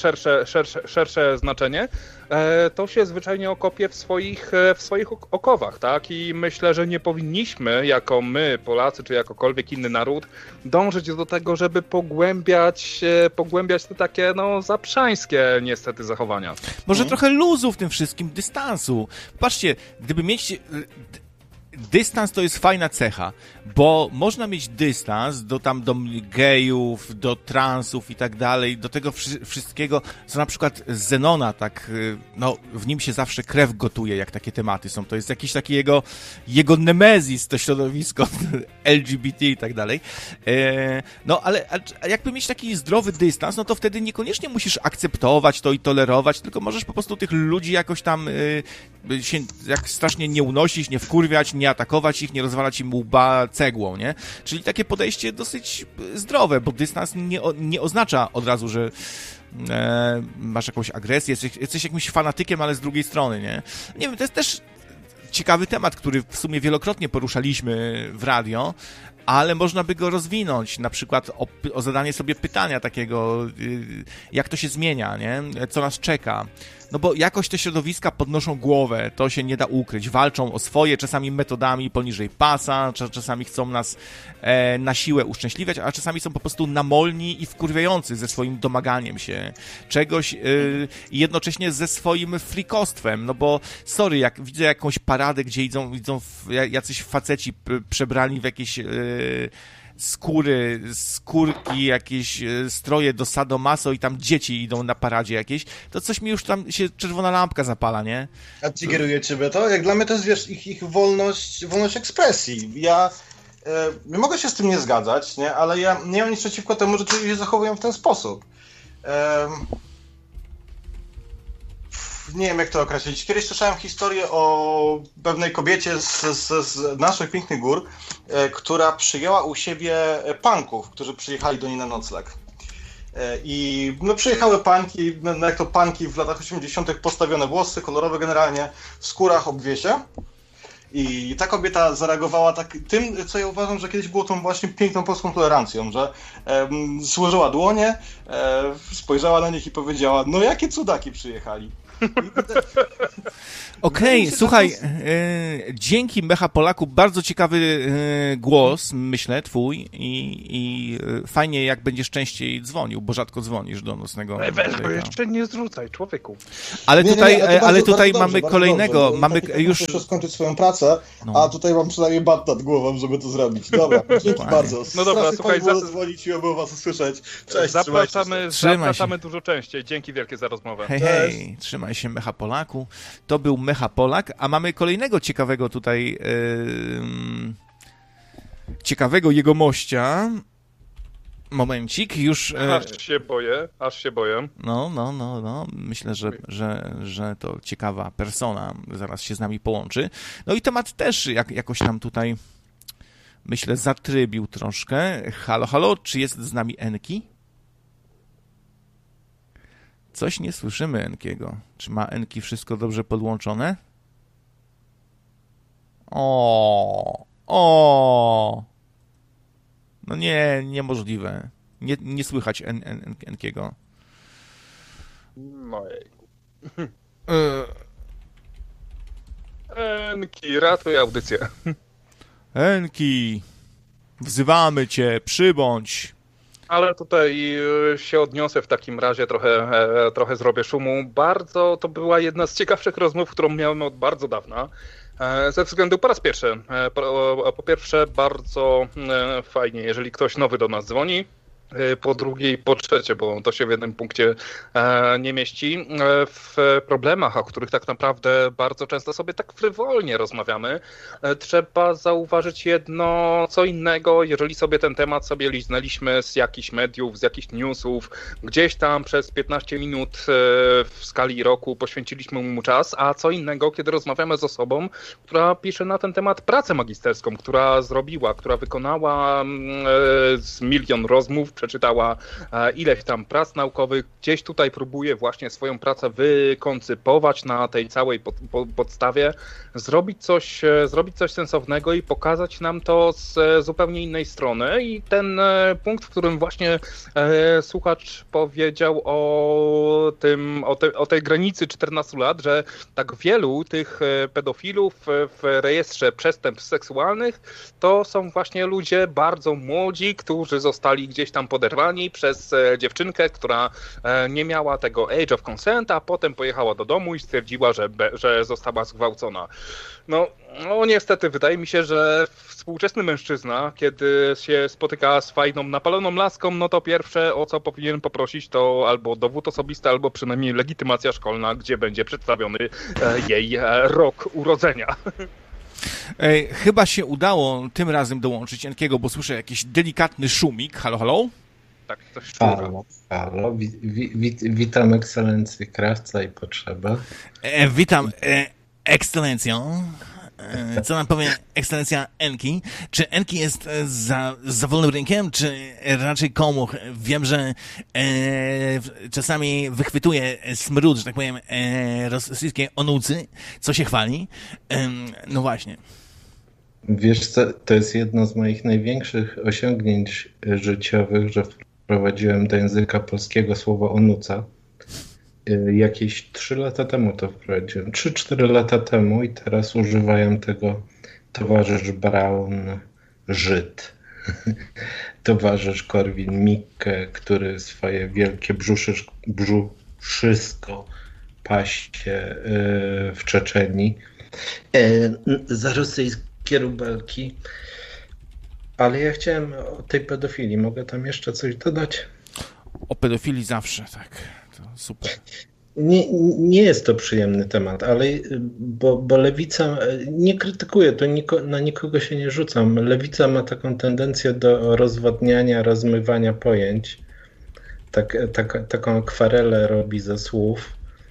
szersze znaczenie. To się zwyczajnie okopie w swoich okowach, tak? I myślę, że nie powinniśmy, jako my, Polacy, czy jakokolwiek inny naród, dążyć do tego, żeby pogłębiać te takie, zaprzańskie niestety zachowania. Może trochę luzu w tym wszystkim, dystansu. Patrzcie, gdyby mieć... Dystans to jest fajna cecha, bo można mieć dystans do gejów, do transów i tak dalej, do tego wszystkiego, co na przykład Zenona, tak, w nim się zawsze krew gotuje, jak takie tematy są. To jest jakiś taki jego nemezis, to środowisko LGBT i tak dalej. Ale jakby mieć taki zdrowy dystans, to wtedy niekoniecznie musisz akceptować to i tolerować, tylko możesz po prostu tych ludzi jakoś tam się jak strasznie nie unosić, nie wkurwiać, nie atakować ich, nie rozwalać im łba cegłą, nie? Czyli takie podejście dosyć zdrowe, bo dystans nie oznacza od razu, że masz jakąś agresję, jesteś jakimś fanatykiem, ale z drugiej strony, nie? Nie wiem, to jest też ciekawy temat, który w sumie wielokrotnie poruszaliśmy w radio, ale można by go rozwinąć, na przykład o zadanie sobie pytania takiego, jak to się zmienia, nie? Co nas czeka. No bo jakoś te środowiska podnoszą głowę, to się nie da ukryć, walczą o swoje, czasami metodami poniżej pasa, czasami chcą nas na siłę uszczęśliwiać, a czasami są po prostu namolni i wkurwiający ze swoim domaganiem się czegoś i jednocześnie ze swoim frikostwem, no bo sorry, jak widzę jakąś paradę, gdzie idą jacyś faceci przebrani w jakieś skórki, jakieś stroje do sadomaso i tam dzieci idą na paradzie jakieś, to coś mi już tam się czerwona lampka zapala, nie? A triggeruje ciebie to? Jak dla mnie to jest, wiesz, ich wolność ekspresji. Ja mogę się z tym nie zgadzać, nie? Ale ja nie mam nic przeciwko temu, że ludzie się zachowują w ten sposób. Nie wiem, jak to określić. Kiedyś słyszałem historię o pewnej kobiecie z naszych pięknych gór, która przyjęła u siebie punków, którzy przyjechali do niej na nocleg. I przyjechały punki, jak to punki w latach 80. postawione włosy, kolorowe generalnie, w skórach, obwiesie. I ta kobieta zareagowała tym, co ja uważam, że kiedyś było tą właśnie piękną polską tolerancją, że złożyła dłonie, spojrzała na nich i powiedziała, no jakie cudaki przyjechali. Okej, słuchaj, dzięki Mecha Polaku, bardzo ciekawy głos, myślę, twój i fajnie, jak będziesz częściej dzwonił, bo rzadko dzwonisz do nocnego. Bo jeszcze nie zrzucaj, człowieku. Ale tutaj bardzo mamy dobrze, kolejnego, dobrze. mamy Tak, już... muszę skończyć swoją pracę, a tutaj mam przynajmniej bat nad głową, żeby to zrobić. Dobra, dzięki bardzo. No dobra, słuchaj, dzwonić i oby was usłyszeć. Cześć, zapraszamy dużo częściej. Dzięki wielkie za rozmowę. Hej, trzymaj się Mecha Polaku. To był Mecha Polak, a mamy kolejnego ciekawego tutaj ciekawego jegomościa. Momencik, już... Aż się boję. No. Myślę, że to ciekawa persona zaraz się z nami połączy. No i temat też jakoś tam tutaj, myślę, zatrybił troszkę. Halo, czy jest z nami Enki? Coś nie słyszymy Enkiego. Czy ma Enki wszystko dobrze podłączone? No niemożliwe. Nie słychać Enkiego. Enki, ratuj audycję. Enki, wzywamy cię, przybądź. Ale tutaj się odniosę w takim razie, trochę zrobię szumu. To była jedna z ciekawszych rozmów, którą miałem od bardzo dawna. Ze względu po raz pierwszy. Po pierwsze, bardzo fajnie, jeżeli ktoś nowy do nas dzwoni. Po drugie i po trzecie, bo to się w jednym punkcie nie mieści, w problemach, o których tak naprawdę bardzo często sobie tak frywolnie rozmawiamy, trzeba zauważyć jedno co innego, jeżeli sobie ten temat sobie liznęliśmy z jakichś mediów, z jakichś newsów, gdzieś tam przez 15 minut w skali roku poświęciliśmy mu czas, a co innego, kiedy rozmawiamy z osobą, która pisze na ten temat pracę magisterską, która wykonała z milion rozmów, przeczytała ileś tam prac naukowych, gdzieś tutaj próbuje właśnie swoją pracę wykoncypować na tej całej podstawie, zrobić coś sensownego i pokazać nam to z zupełnie innej strony. I ten punkt, w którym właśnie słuchacz powiedział o tej granicy 14 lat, że tak wielu tych pedofilów w rejestrze przestępstw seksualnych to są właśnie ludzie bardzo młodzi, którzy zostali gdzieś tam poderwani przez dziewczynkę, która nie miała tego age of consent, a potem pojechała do domu i stwierdziła, że została zgwałcona. No niestety, wydaje mi się, że współczesny mężczyzna, kiedy się spotyka z fajną, napaloną laską, no to pierwsze, o co powinien poprosić, to albo dowód osobisty, albo przynajmniej legitymacja szkolna, gdzie będzie przedstawiony jej rok urodzenia. Chyba się udało tym razem dołączyć Enkiego, bo słyszę jakiś delikatny szumik. Halo? Tak, coś szura. Halo. Witam ekscelencję Krawca i Potrzeba. Witam ekscelencją. Co nam powie ekscelencja Enki? Czy Enki jest za wolnym rynkiem, czy raczej komuch? Wiem, że czasami wychwytuje smród, że tak powiem, rosyjskiej onucy, co się chwali. No właśnie. Wiesz co, to jest jedno z moich największych osiągnięć życiowych, że wprowadziłem do języka polskiego słowo onuca. Jakieś 3 lata temu to wprowadziłem. 3-4 lata temu i teraz używają tego towarzysz Braun, Żyd, towarzysz Korwin-Mikke, który swoje wielkie brzuszysko pasie w Czeczenii za rosyjskie rubelki. Ale ja chciałem o tej pedofilii. Mogę tam jeszcze coś dodać? O pedofilii zawsze, tak. To super. Nie jest to przyjemny temat, ale bo lewica, nie krytykuję, to na nikogo się nie rzucam. Lewica ma taką tendencję do rozwadniania, rozmywania pojęć. Taką akwarelę robi ze słów.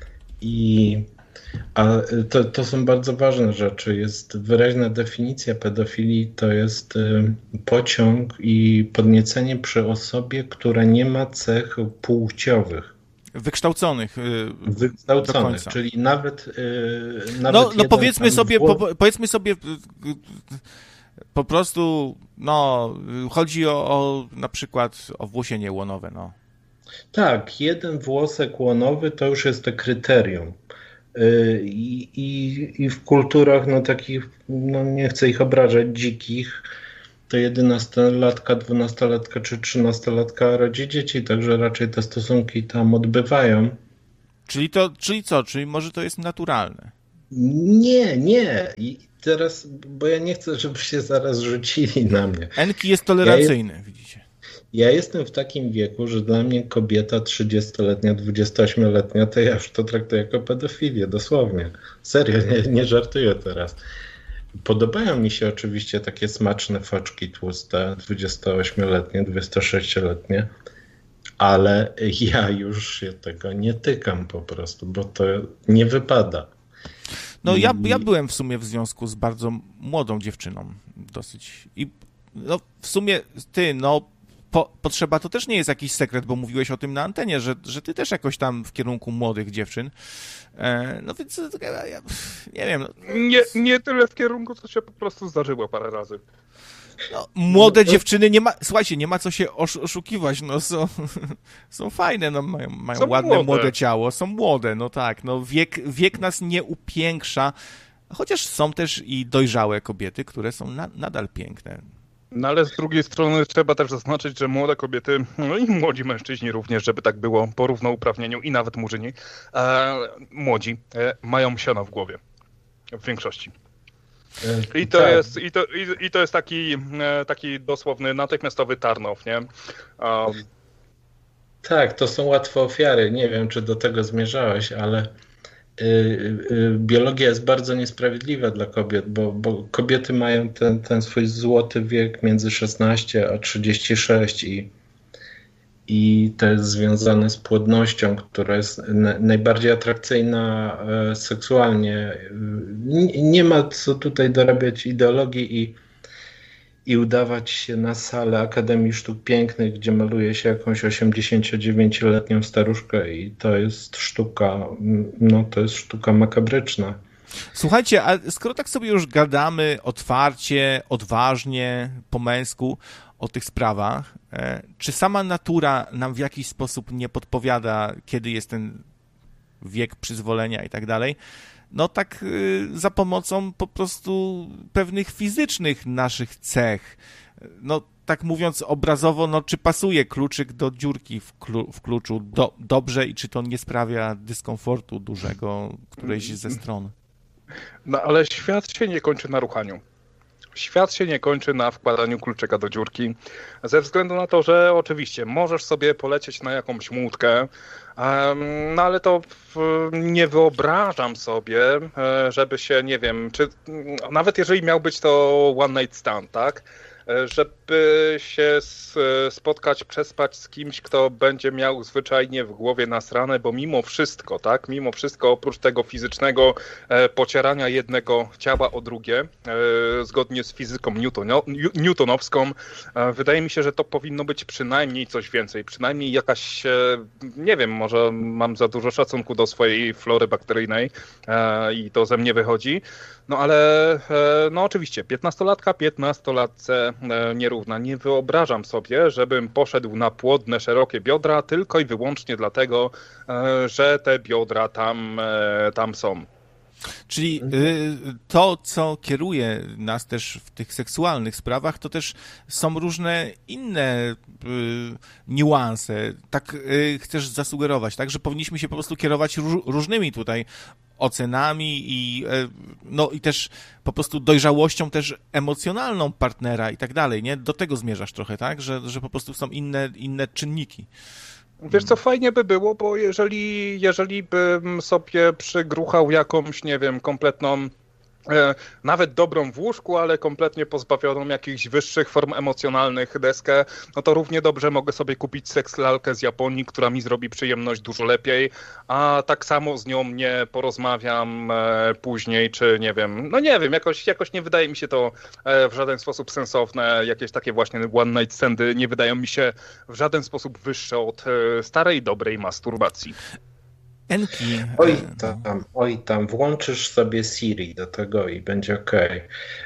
A to są bardzo ważne rzeczy. Jest wyraźna definicja pedofilii, to jest pociąg i podniecenie przy osobie, która nie ma cech płciowych. Wykształconych, czyli nawet no powiedzmy sobie po prostu, chodzi o na przykład o włosienie łonowe, no. Tak, jeden włosek łonowy to już jest to kryterium. I w kulturach no takich, no nie chcę ich obrażać, dzikich, to 11-latka, 12-latka czy 13-latka rodzi dzieci, także raczej te stosunki tam odbywają. Czyli co? Czyli może to jest naturalne? Nie. I teraz, bo ja nie chcę, żeby się zaraz rzucili na mnie. Enki jest tolerancyjny, widzicie. Ja jestem w takim wieku, że dla mnie kobieta 30-letnia, 28-letnia, to ja już to traktuję jako pedofilię, dosłownie. Serio, nie żartuję teraz. Podobają mi się oczywiście takie smaczne foczki tłuste, 28-letnie, 26-letnie, ale ja już się tego nie tykam po prostu, bo to nie wypada. No ja byłem w sumie w związku z bardzo młodą dziewczyną dosyć. I no w sumie potrzeba to też nie jest jakiś sekret, bo mówiłeś o tym na antenie, że ty też jakoś tam w kierunku młodych dziewczyn. No więc ja nie wiem. No. Nie tyle w kierunku, co się po prostu zdarzyło parę razy. No, młode dziewczyny słuchajcie, nie ma co się oszukiwać, no są fajne, no mają są ładne, młode ciało, są młode, no tak, no wiek nas nie upiększa, chociaż są też i dojrzałe kobiety, które są nadal piękne. No ale z drugiej strony trzeba też zaznaczyć, że młode kobiety, no i młodzi mężczyźni również, żeby tak było, po równouprawnieniu i nawet murzyni, młodzi mają siano w głowie, w większości. I to jest taki dosłowny, natychmiastowy turn-off, nie? Tak, to są łatwe ofiary. Nie wiem, czy do tego zmierzałeś, ale biologia jest bardzo niesprawiedliwa dla kobiet, bo kobiety mają ten swój złoty wiek między 16 a 36 i to jest związane z płodnością, która jest najbardziej atrakcyjna seksualnie. Nie ma co tutaj dorabiać ideologii i udawać się na salę Akademii Sztuk Pięknych, gdzie maluje się jakąś 89-letnią staruszkę i to jest sztuka makabryczna. Słuchajcie, a skoro tak sobie już gadamy otwarcie, odważnie, po męsku o tych sprawach, czy sama natura nam w jakiś sposób nie podpowiada, kiedy jest ten wiek przyzwolenia i tak dalej? No tak za pomocą po prostu pewnych fizycznych naszych cech. No tak mówiąc obrazowo, no czy pasuje kluczyk do dziurki w kluczu dobrze i czy to nie sprawia dyskomfortu dużego którejś ze stron? No ale świat się nie kończy na ruchaniu. Świat się nie kończy na wkładaniu kluczyka do dziurki, ze względu na to, że oczywiście możesz sobie polecieć na jakąś łódkę, no ale to nie wyobrażam sobie, żeby się, nie wiem, czy nawet jeżeli miał być to one night stand, tak? Żeby się spotkać, przespać z kimś, kto będzie miał zwyczajnie w głowie nasrane, bo mimo wszystko, tak, mimo wszystko oprócz tego fizycznego pocierania jednego ciała o drugie, zgodnie z fizyką newtonowską, wydaje mi się, że to powinno być przynajmniej coś więcej, przynajmniej jakaś, nie wiem, może mam za dużo szacunku do swojej flory bakteryjnej i to ze mnie wychodzi, no ale no oczywiście 15-latce nierówna. Nie wyobrażam sobie, żebym poszedł na płodne, szerokie biodra tylko i wyłącznie dlatego, że te biodra tam są. Czyli to, co kieruje nas też w tych seksualnych sprawach, to też są różne inne niuanse. Tak chcesz zasugerować, tak? Że powinniśmy się po prostu kierować różnymi tutaj ocenami i też po prostu dojrzałością też emocjonalną partnera i tak dalej, nie? Do tego zmierzasz trochę, tak? Że po prostu są inne czynniki. Wiesz co, fajnie by było, bo jeżeli bym sobie przygruchał jakąś, nie wiem, kompletną, nawet dobrą w łóżku, ale kompletnie pozbawioną jakichś wyższych form emocjonalnych deskę, no to równie dobrze mogę sobie kupić seks-lalkę z Japonii, która mi zrobi przyjemność dużo lepiej, a tak samo z nią nie porozmawiam później, czy nie wiem, no nie wiem, jakoś nie wydaje mi się to w żaden sposób sensowne, jakieś takie właśnie one night standy nie wydają mi się w żaden sposób wyższe od starej, dobrej masturbacji. Enki. Oj tam, włączysz sobie Siri do tego i będzie okej.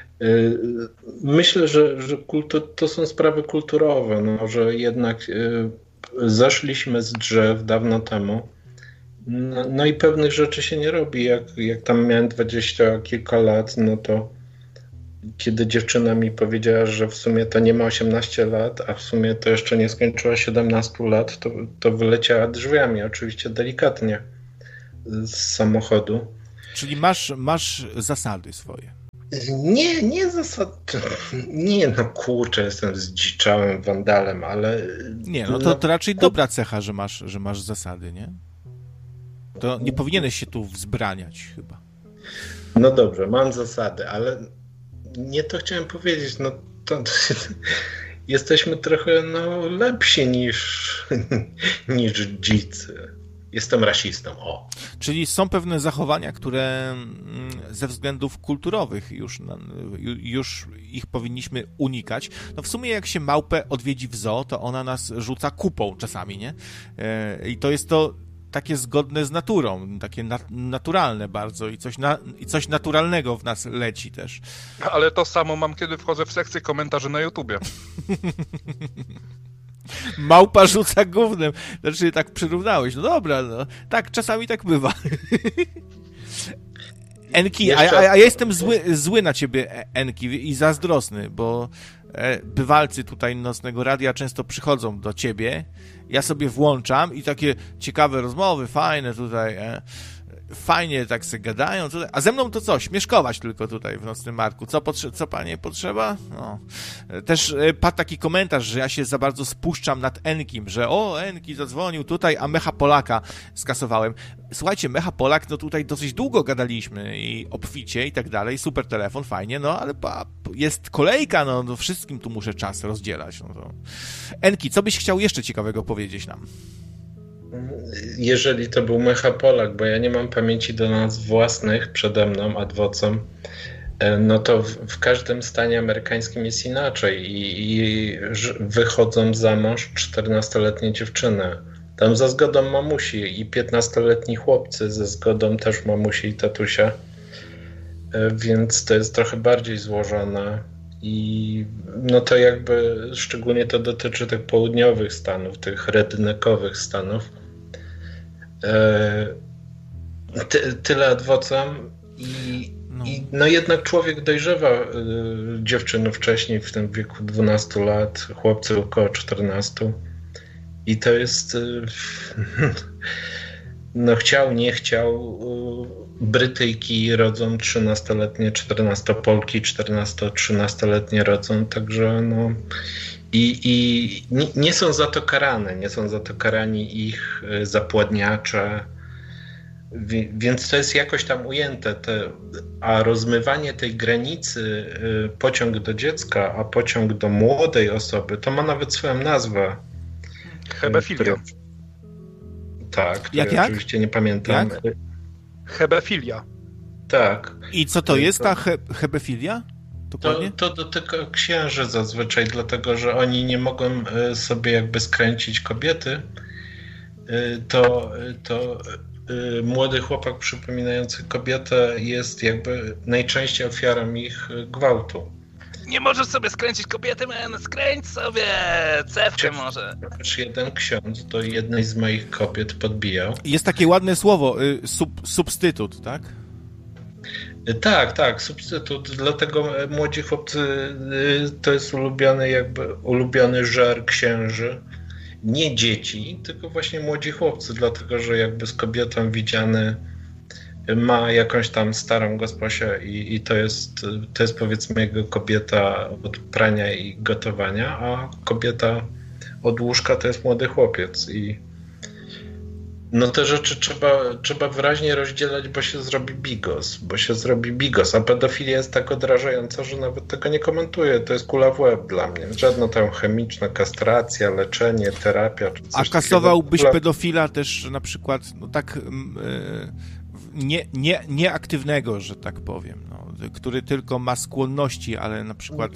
Myślę, że to są sprawy kulturowe, no, że jednak zeszliśmy z drzew dawno temu No i pewnych rzeczy się nie robi. Jak tam miałem 20 kilka lat, no to kiedy dziewczyna mi powiedziała, że w sumie to nie ma 18 lat, a w sumie to jeszcze nie skończyła 17 lat, to wyleciała drzwiami, oczywiście delikatnie, z samochodu. Czyli masz zasady swoje. Nie zasady. Nie, no kurczę, jestem zdziczałym wandalem, ale... Nie, no to raczej dobra cecha, że masz zasady, nie? To nie powinieneś się tu wzbraniać chyba. No dobrze, mam zasady, ale nie to chciałem powiedzieć, no to jesteśmy trochę lepsi niż dzicy. Jestem rasistą, o. Czyli są pewne zachowania, które ze względów kulturowych już ich powinniśmy unikać. No w sumie jak się małpę odwiedzi w zoo, to ona nas rzuca kupą czasami, nie? I to jest to takie zgodne z naturą, takie naturalne bardzo i coś naturalnego w nas leci też. Ale to samo mam, kiedy wchodzę w sekcję komentarzy na YouTubie. Małpa rzuca gównem. Znaczy, tak przyrównałeś. No dobra, no. Tak, czasami tak bywa. Enki, a ja jestem zły na ciebie, Enki, i zazdrosny, bo bywalcy tutaj Nocnego Radia często przychodzą do ciebie, ja sobie włączam i takie ciekawe rozmowy, fajne tutaj, fajnie tak se gadają, tutaj. A ze mną to co? Śmieszkować tylko tutaj w Nocnym Marku. Co panie potrzeba? No. Też padł taki komentarz, że ja się za bardzo spuszczam nad Enkim, że Enki zadzwonił tutaj, a Mecha Polaka skasowałem. Słuchajcie, Mecha Polak, no tutaj dosyć długo gadaliśmy i obficie i tak dalej, super telefon, fajnie, no ale jest kolejka, no wszystkim tu muszę czas rozdzielać. No to... Enki, co byś chciał jeszcze ciekawego powiedzieć nam? Jeżeli to był Mecha Polak, bo ja nie mam pamięci do nazw własnych przede mną, adwocem, no to w każdym stanie amerykańskim jest inaczej i wychodzą za mąż 14-letnie dziewczyny. Tam za zgodą mamusi i 15-letni chłopcy ze zgodą też mamusi i tatusia, więc to jest trochę bardziej złożone i no to jakby szczególnie to dotyczy tych południowych stanów, tych redneckowych stanów. Tyle adwocem i jednak człowiek dojrzewa dziewczyny wcześniej, w tym wieku 12 lat, chłopcy około 14 i to jest no chciał, nie chciał, Brytyjki rodzą 13-letnie, 14-Polki 14-13-letnie rodzą, także no i nie są za to karane, nie są za to karani ich zapładniacze, więc to jest jakoś tam ujęte, a rozmywanie tej granicy pociąg do dziecka, a pociąg do młodej osoby, to ma nawet swoją nazwę. Hebefilia. Tak, jak? Oczywiście nie pamiętam. Jak? Hebefilia. Tak. I co to jest ta hebefilia? To dotyka księży zazwyczaj, dlatego że oni nie mogą sobie jakby skręcić kobiety, to młody chłopak przypominający kobietę jest jakby najczęściej ofiarą ich gwałtu. Nie możesz sobie skręcić kobiety, skręć sobie cewkę może. Jeden ksiądz do jednej z moich kobiet podbijał. Jest takie ładne słowo, substytut, tak? Tak, substytut, dlatego młodzi chłopcy to jest ulubiony żar księży. Nie dzieci, tylko właśnie młodzi chłopcy, dlatego że jakby z kobietą widziany ma jakąś tam starą gosposię i to jest powiedzmy jego kobieta od prania i gotowania, a kobieta od łóżka to jest młody chłopiec i no te rzeczy trzeba wyraźnie rozdzielać, bo się zrobi bigos, a pedofilia jest tak odrażająca, że nawet tego nie komentuję, to jest kula w łeb dla mnie. Żadna tam chemiczna kastracja, leczenie, terapia czy coś. A kasowałbyś pedofila też na przykład, no tak nieaktywnego, że tak powiem, no, który tylko ma skłonności, ale na przykład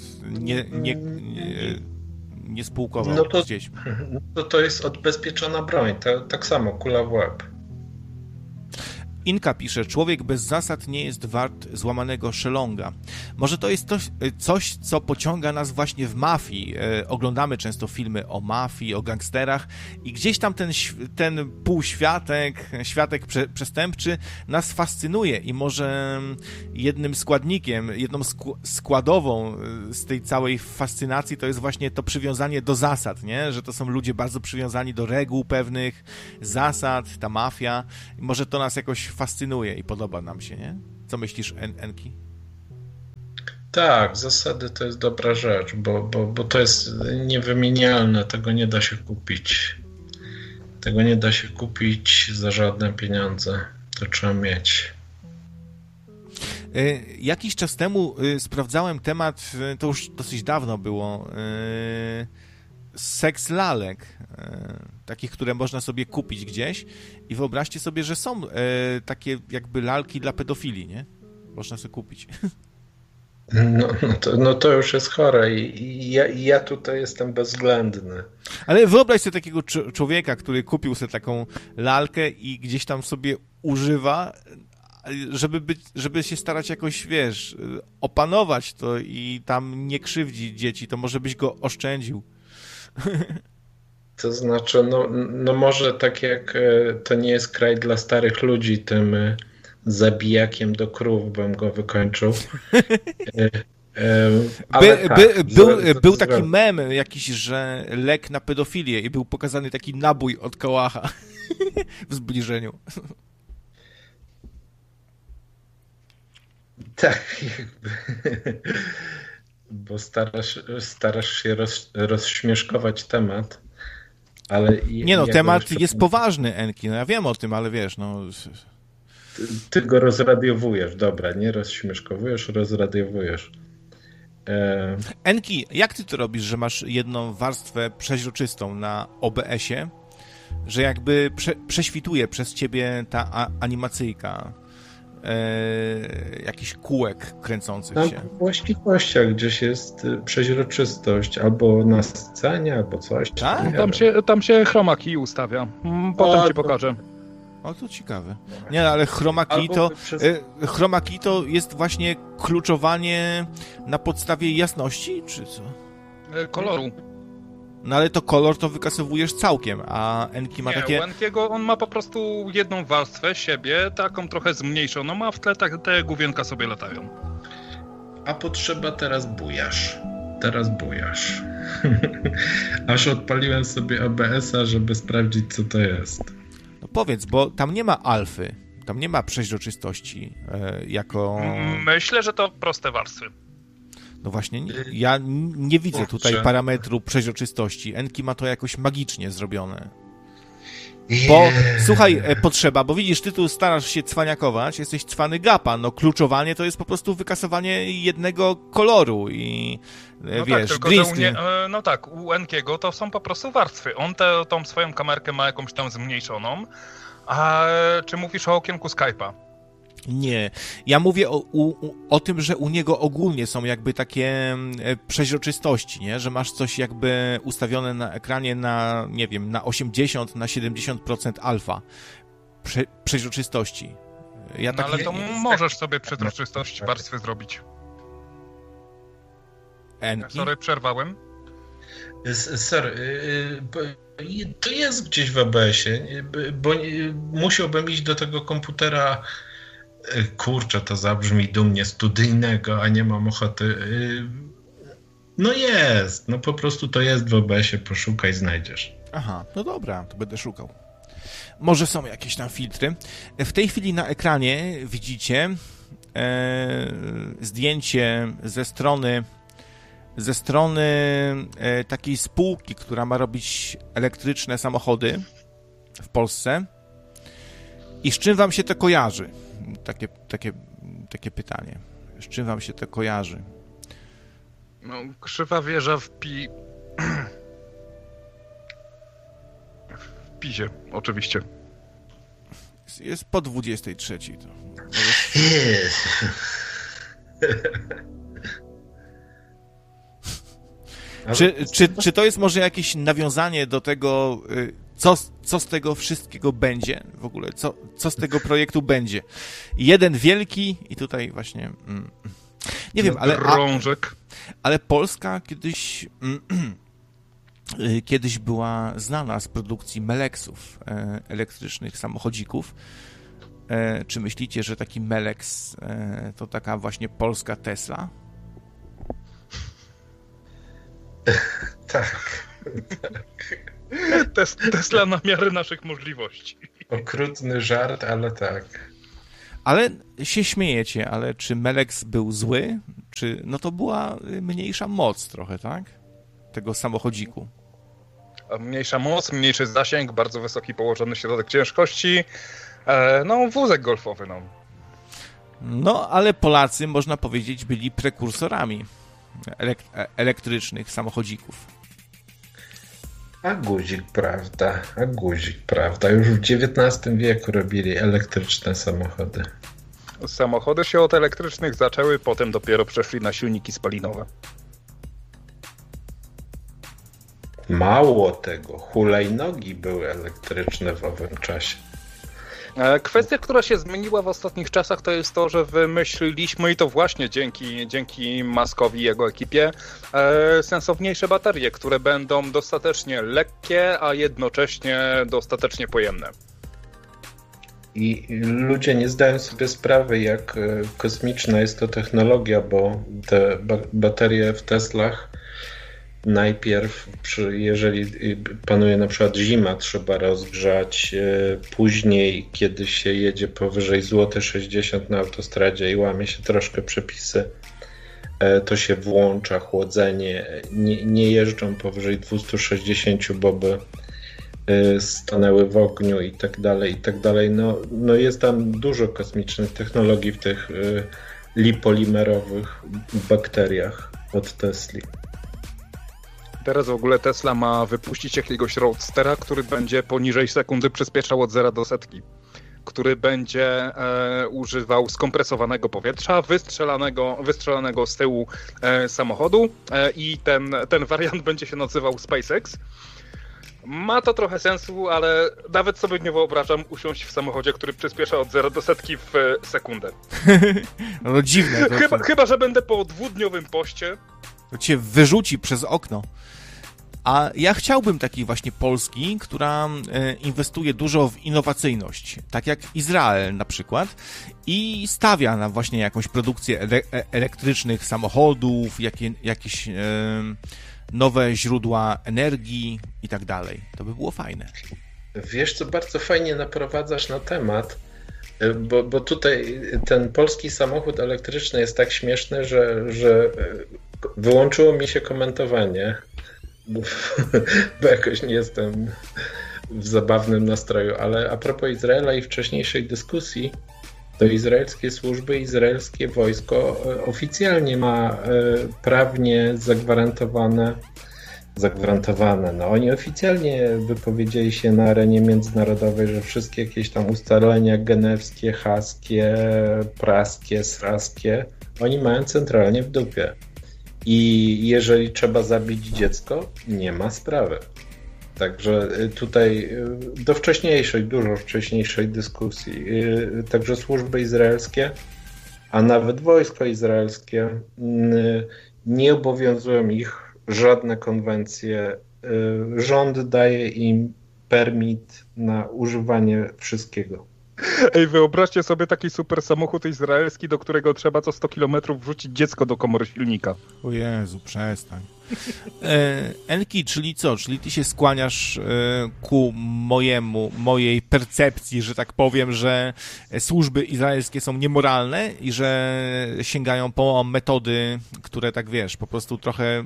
nie spółkował z dziećmi. To jest odbezpieczona broń, tak samo kula w łeb. Inka pisze, człowiek bez zasad nie jest wart złamanego szelonga. Może to jest coś, co pociąga nas właśnie w mafii. Oglądamy często filmy o mafii, o gangsterach i gdzieś tam ten światek przestępczy nas fascynuje i może jednym składnikiem, jedną składową z tej całej fascynacji to jest właśnie to przywiązanie do zasad, nie? Że to są ludzie bardzo przywiązani do reguł pewnych, zasad, ta mafia. Może to nas jakoś fascynuje i podoba nam się, nie? Co myślisz, Enki? Tak, zasady to jest dobra rzecz, bo to jest niewymienialne, tego nie da się kupić. Tego nie da się kupić za żadne pieniądze. To trzeba mieć. Jakiś czas temu sprawdzałem temat, to już dosyć dawno było, seks lalek, takich, które można sobie kupić gdzieś i wyobraźcie sobie, że są takie jakby lalki dla pedofili, nie? Można sobie kupić. No to już jest chore i ja tutaj jestem bezwzględny. Ale wyobraź sobie takiego człowieka, który kupił sobie taką lalkę i gdzieś tam sobie używa, żeby się starać jakoś, wiesz, opanować to i tam nie krzywdzić dzieci, to może byś go oszczędził. To znaczy, no może tak jak to nie jest kraj dla starych ludzi, tym zabijakiem do krów bym go wykończył. Był taki mem jakiś, że lek na pedofilię i był pokazany taki nabój od kałacha w zbliżeniu. Tak, jakby. Bo starasz się rozśmieszkować temat, ale... temat jest poważny, Enki, no ja wiem o tym, ale wiesz, no... Ty go rozradiowujesz, dobra, nie rozśmieszkowujesz, rozradiowujesz. Enki, jak ty to robisz, że masz jedną warstwę przeźroczystą na OBS-ie, że jakby prześwituje przez ciebie ta animacyjka, jakiś kółek kręcących się? W właściwościach gdzieś jest przeźroczystość, albo na scenie, albo coś. Tak? Tam się chroma key ustawia. Potem ci pokażę. O, to ciekawe. Nie, ale chroma key to jest właśnie kluczowanie na podstawie jasności, czy co? Koloru. No ale to kolor to wykasowujesz całkiem, a Enki ma takie... Nie, u Enkiego on ma po prostu jedną warstwę siebie, taką trochę zmniejszoną, a w tle te główienka sobie latają. A potrzeba teraz bujasz. Aż odpaliłem sobie OBS-a, żeby sprawdzić, co to jest. No powiedz, bo tam nie ma alfy, tam nie ma przeźroczystości jako... Myślę, że to proste warstwy. No właśnie, ja nie widzę tutaj parametru przeźroczystości. Enki ma to jakoś magicznie zrobione. Bo, słuchaj, potrzeba, bo widzisz, ty tu starasz się cwaniakować, jesteś cwany gapa, no kluczowanie to jest po prostu wykasowanie jednego koloru i no wiesz, tak, tylko green że no tak, u Enkiego to są po prostu warstwy. On tą swoją kamerkę ma jakąś tam zmniejszoną, a czy mówisz o okienku Skype'a? Nie. Ja mówię o tym, że u niego ogólnie są jakby takie przeźroczystości, nie? Że masz coś jakby ustawione na ekranie na, nie wiem, na 80, na 70% alfa przeźroczystości. Ale to możesz sobie przeźroczystość warstwy zrobić. Sorry, przerwałem. Sorry, to jest gdzieś w OBS-ie, bo musiałbym iść do tego komputera. Kurczę, to zabrzmi dumnie, studyjnego, a nie mam ochoty. No jest, no po prostu to jest w OBS-ie, poszukaj, znajdziesz. Aha, no dobra, to będę szukał. Może są jakieś tam filtry. W tej chwili na ekranie widzicie zdjęcie ze strony takiej spółki, która ma robić elektryczne samochody w Polsce. I z czym wam się to kojarzy? Takie pytanie. Z czym wam się to kojarzy? No, krzywa wieża w Pizie, oczywiście. Jest po 23. To. Czy to jest może jakieś nawiązanie do tego co z tego wszystkiego będzie w ogóle, co z tego projektu będzie. Jeden wielki i tutaj właśnie nie wiem, ale Polska kiedyś była znana z produkcji Melexów, elektrycznych samochodzików. Czy myślicie, że taki Melex to taka właśnie polska Tesla? Tak. Tesla na miarę naszych możliwości. Okrutny żart, ale tak. Ale się śmiejecie, ale czy Melex był zły? No to była mniejsza moc trochę, tak? Tego samochodziku. Mniejsza moc, mniejszy zasięg, bardzo wysoki położony środek ciężkości. No, wózek golfowy, no. No, ale Polacy, można powiedzieć, byli prekursorami elektrycznych samochodzików. A guzik, prawda. Już w XIX wieku robili elektryczne samochody. Samochody się od elektrycznych zaczęły, potem dopiero przeszli na silniki spalinowe. Mało tego, hulajnogi były elektryczne w owym czasie. Kwestia, która się zmieniła w ostatnich czasach, to jest to, że wymyśliliśmy, i to właśnie dzięki Muskowi i jego ekipie, sensowniejsze baterie, które będą dostatecznie lekkie, a jednocześnie dostatecznie pojemne. I ludzie nie zdają sobie sprawy, jak kosmiczna jest to technologia, bo te baterie w Teslach najpierw, jeżeli panuje na przykład zima, trzeba rozgrzać, później, kiedy się jedzie powyżej złoty 60 na autostradzie i łamie się troszkę przepisy, to się włącza chłodzenie, nie jeżdżą powyżej 260, bo by stanęły w ogniu i tak dalej. No jest tam dużo kosmicznych technologii w tych lipolimerowych bakteriach od Tesli. Teraz w ogóle Tesla ma wypuścić jakiegoś roadstera, który będzie poniżej sekundy przyspieszał od 0 do setki. Który będzie używał skompresowanego powietrza, wystrzelanego z tyłu samochodu i ten wariant będzie się nazywał SpaceX. Ma to trochę sensu, ale nawet sobie nie wyobrażam usiąść w samochodzie, który przyspiesza od 0 do setki w sekundę. No dziwne. Chyba, że będę po 2-dniowym poście. To cię wyrzuci przez okno. A ja chciałbym takiej właśnie Polski, która inwestuje dużo w innowacyjność, tak jak Izrael na przykład, i stawia na właśnie jakąś produkcję elektrycznych samochodów, jakieś nowe źródła energii i tak dalej. To by było fajne. Wiesz co, bardzo fajnie naprowadzasz na temat, bo tutaj ten polski samochód elektryczny jest tak śmieszny, że wyłączyło mi się komentowanie, bo jakoś nie jestem w zabawnym nastroju, ale a propos Izraela i wcześniejszej dyskusji, to izraelskie służby, izraelskie wojsko oficjalnie ma prawnie zagwarantowane. No oni oficjalnie wypowiedzieli się na arenie międzynarodowej, że wszystkie jakieś tam ustalenia genewskie, haskie, praskie, sraskie, oni mają centralnie w dupie. I jeżeli trzeba zabić dziecko, nie ma sprawy. Także tutaj dużo wcześniejszej dyskusji, także służby izraelskie, a nawet wojsko izraelskie, nie obowiązują ich żadne konwencje. Rząd daje im permit na używanie wszystkiego. Ej, wyobraźcie sobie taki super samochód izraelski, do którego trzeba co 100 km wrzucić dziecko do komory silnika. O Jezu, przestań. Enki, czyli co? Czyli ty się skłaniasz ku mojej percepcji, że tak powiem, że służby izraelskie są niemoralne i że sięgają po metody, które tak wiesz, po prostu trochę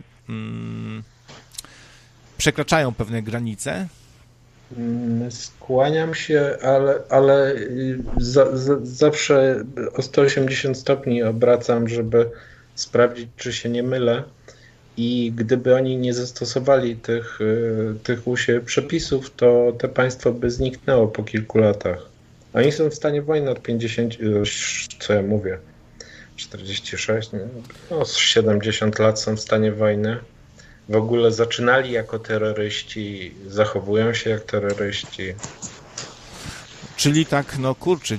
przekraczają pewne granice? Skłaniam się, ale zawsze o 180 stopni obracam, żeby sprawdzić, czy się nie mylę. I gdyby oni nie zastosowali tych u siebie przepisów, to te państwo by zniknęło po kilku latach. Oni są w stanie wojny od 50, co ja mówię, 46, no 70 lat są w stanie wojny. w ogóle zaczynali jako terroryści, zachowują się jak terroryści. Czyli tak, no kurczę,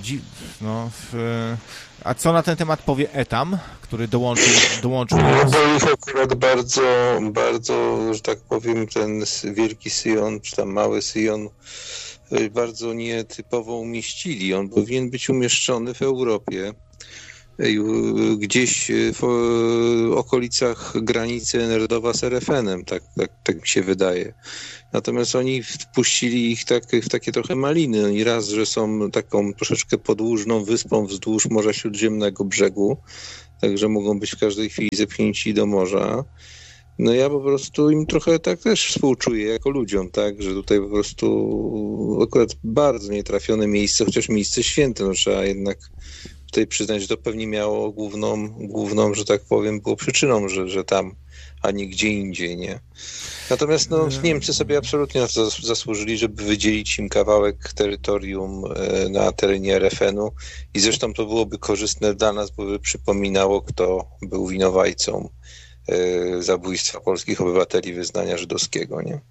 a co na ten temat powie Etam, który dołączył? Bo ich akurat bardzo, bardzo, że tak powiem, ten wielki Syjon, czy tam mały Syjon, bardzo nietypowo umieścili. On powinien być umieszczony w Europie, gdzieś w okolicach granicy Nerdowa z RFN-em, tak mi się wydaje. Natomiast oni wpuścili ich w takie trochę maliny. Oni raz, że są taką troszeczkę podłużną wyspą wzdłuż Morza Śródziemnego brzegu, także mogą być w każdej chwili zepchnięci do morza. No ja po prostu im trochę tak też współczuję jako ludziom, tak, że tutaj po prostu akurat bardzo nietrafione miejsce, chociaż miejsce święte, no trzeba jednak tutaj przyznać, że to pewnie miało główną, że tak powiem, było przyczyną, że tam, a nie gdzie indziej, nie? Natomiast Niemcy sobie absolutnie zasłużyli, żeby wydzielić im kawałek terytorium na terenie RFN-u i zresztą to byłoby korzystne dla nas, bo by przypominało, kto był winowajcą zabójstwa polskich obywateli wyznania żydowskiego, nie?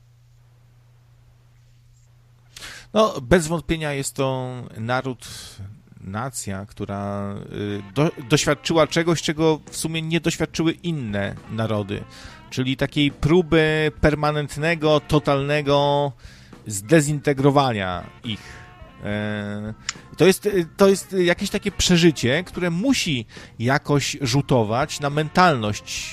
No, bez wątpienia jest to nacja, która doświadczyła czegoś, czego w sumie nie doświadczyły inne narody, czyli takiej próby permanentnego, totalnego zdezintegrowania ich. To jest jakieś takie przeżycie, które musi jakoś rzutować na mentalność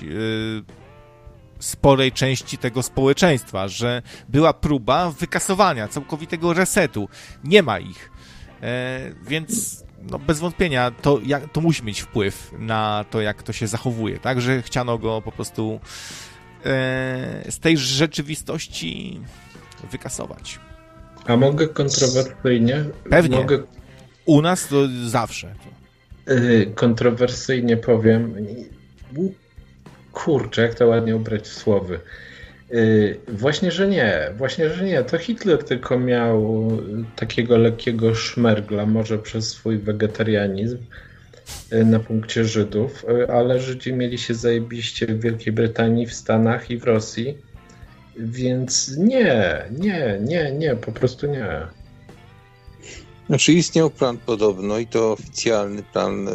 sporej części tego społeczeństwa, że była próba wykasowania, całkowitego resetu. Nie ma ich. Więc bez wątpienia to musi mieć wpływ na to, jak to się zachowuje, tak? Że chciano go po prostu z tej rzeczywistości wykasować. A mogę kontrowersyjnie? Pewnie. U nas to zawsze. Kontrowersyjnie powiem. Kurczę, jak to ładnie ubrać w słowy. Właśnie, że nie. To Hitler tylko miał takiego lekkiego szmergla, może przez swój wegetarianizm na punkcie Żydów, ale Żydzi mieli się zajebiście w Wielkiej Brytanii, w Stanach i w Rosji, więc nie, po prostu nie. Znaczy istniał plan podobno i to oficjalny plan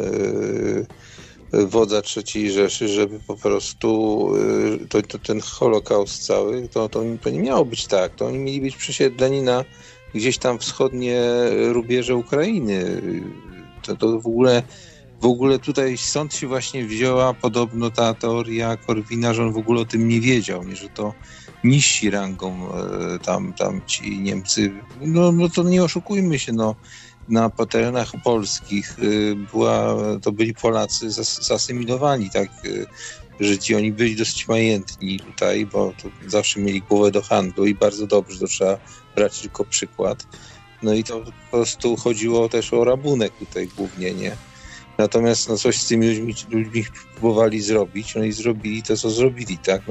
wodza III Rzeszy, żeby po prostu ten Holokaust cały, to nie miało być tak. To oni mieli być przesiedleni na gdzieś tam wschodnie rubieże Ukrainy. To w ogóle tutaj stąd się właśnie wzięła podobno ta teoria Korwina, że on w ogóle o tym nie wiedział, nie, że to niżsi rangą tam ci Niemcy. No to nie oszukujmy się, na terenach polskich to byli Polacy zasymilowani, tak? Żydzi, oni byli dosyć majętni tutaj, bo to zawsze mieli głowę do handlu i bardzo dobrze, to trzeba brać tylko przykład. No i to po prostu chodziło też o rabunek tutaj głównie, nie? Natomiast coś z tymi ludźmi próbowali zrobić, no i zrobili to, co zrobili, tak?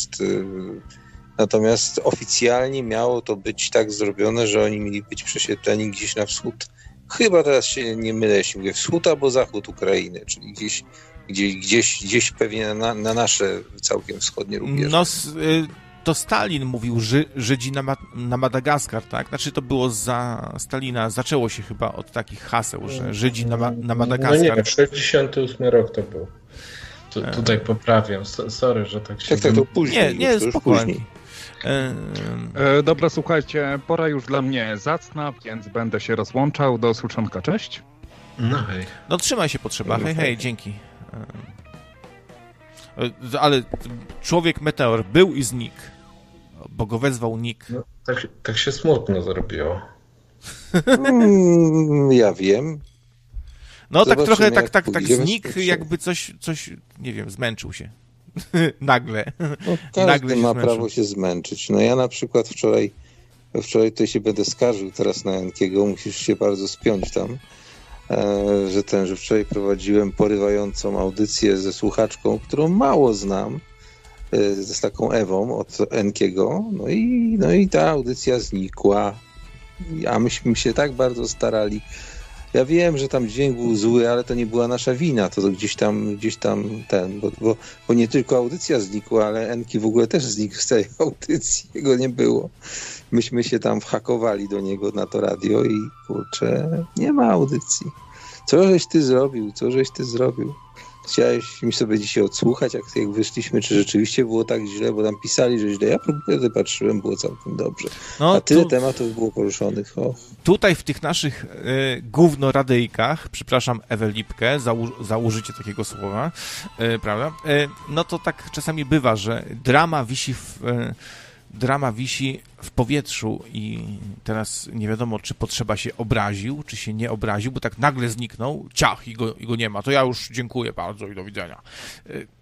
Natomiast oficjalnie miało to być tak zrobione, że oni mieli być przesiedleni gdzieś na wschód. Chyba teraz się nie mylę, jeśli mówię wschód albo zachód Ukrainy, czyli gdzieś pewnie na nasze całkiem wschodnie rubieże. No, to Stalin mówił Żydzi na Madagaskar, tak? Znaczy to było za Stalina, zaczęło się chyba od takich haseł, że Żydzi na Madagaskar. No nie, 68 rok to był. Tutaj poprawiam, sorry, że tak się... Tak, to później. Nie, spokojnie. Dobra, słuchajcie, pora już dla mnie zacna, więc będę się rozłączał. Do usłyszonka, cześć. No hej. No trzymaj się, potrzeba. Hej, dzięki. Ale człowiek meteor był i znikł, bo go wezwał Nick. No, tak się smutno zrobiło. Ja wiem. No zobaczymy, tak trochę tak znikł, jakby coś, nie wiem, zmęczył się. Nagle. No, każdy ma prawo się zmęczyć. No ja na przykład wczoraj tutaj się będę skarżył teraz na Jankiego, musisz się bardzo spiąć tam, że wczoraj prowadziłem porywającą audycję ze słuchaczką, którą mało znam, z taką Ewą od Enkiego, no i ta audycja znikła. A myśmy się tak bardzo starali, Ja wiem, że tam dźwięk był zły, ale to nie była nasza wina, to gdzieś tam bo nie tylko audycja znikła, ale Enki w ogóle też znikł z tej audycji, jego nie było. Myśmy się tam whakowali do niego na to radio i kurczę, nie ma audycji. Co żeś ty zrobił? Chciałeś mi sobie dzisiaj odsłuchać, jak wyszliśmy, czy rzeczywiście było tak źle, bo tam pisali, że źle. Ja próbuję, patrzyłem, było całkiem dobrze. No, a tyle tematów było poruszonych. Tutaj w tych naszych gównoradyjkach, przepraszam Ewę Lipkę za użycie takiego słowa, prawda? No to tak czasami bywa, że drama wisi w powietrzu i teraz nie wiadomo, czy potrzeba się obraził, czy się nie obraził, bo tak nagle zniknął, ciach i go nie ma. To ja już dziękuję bardzo i do widzenia.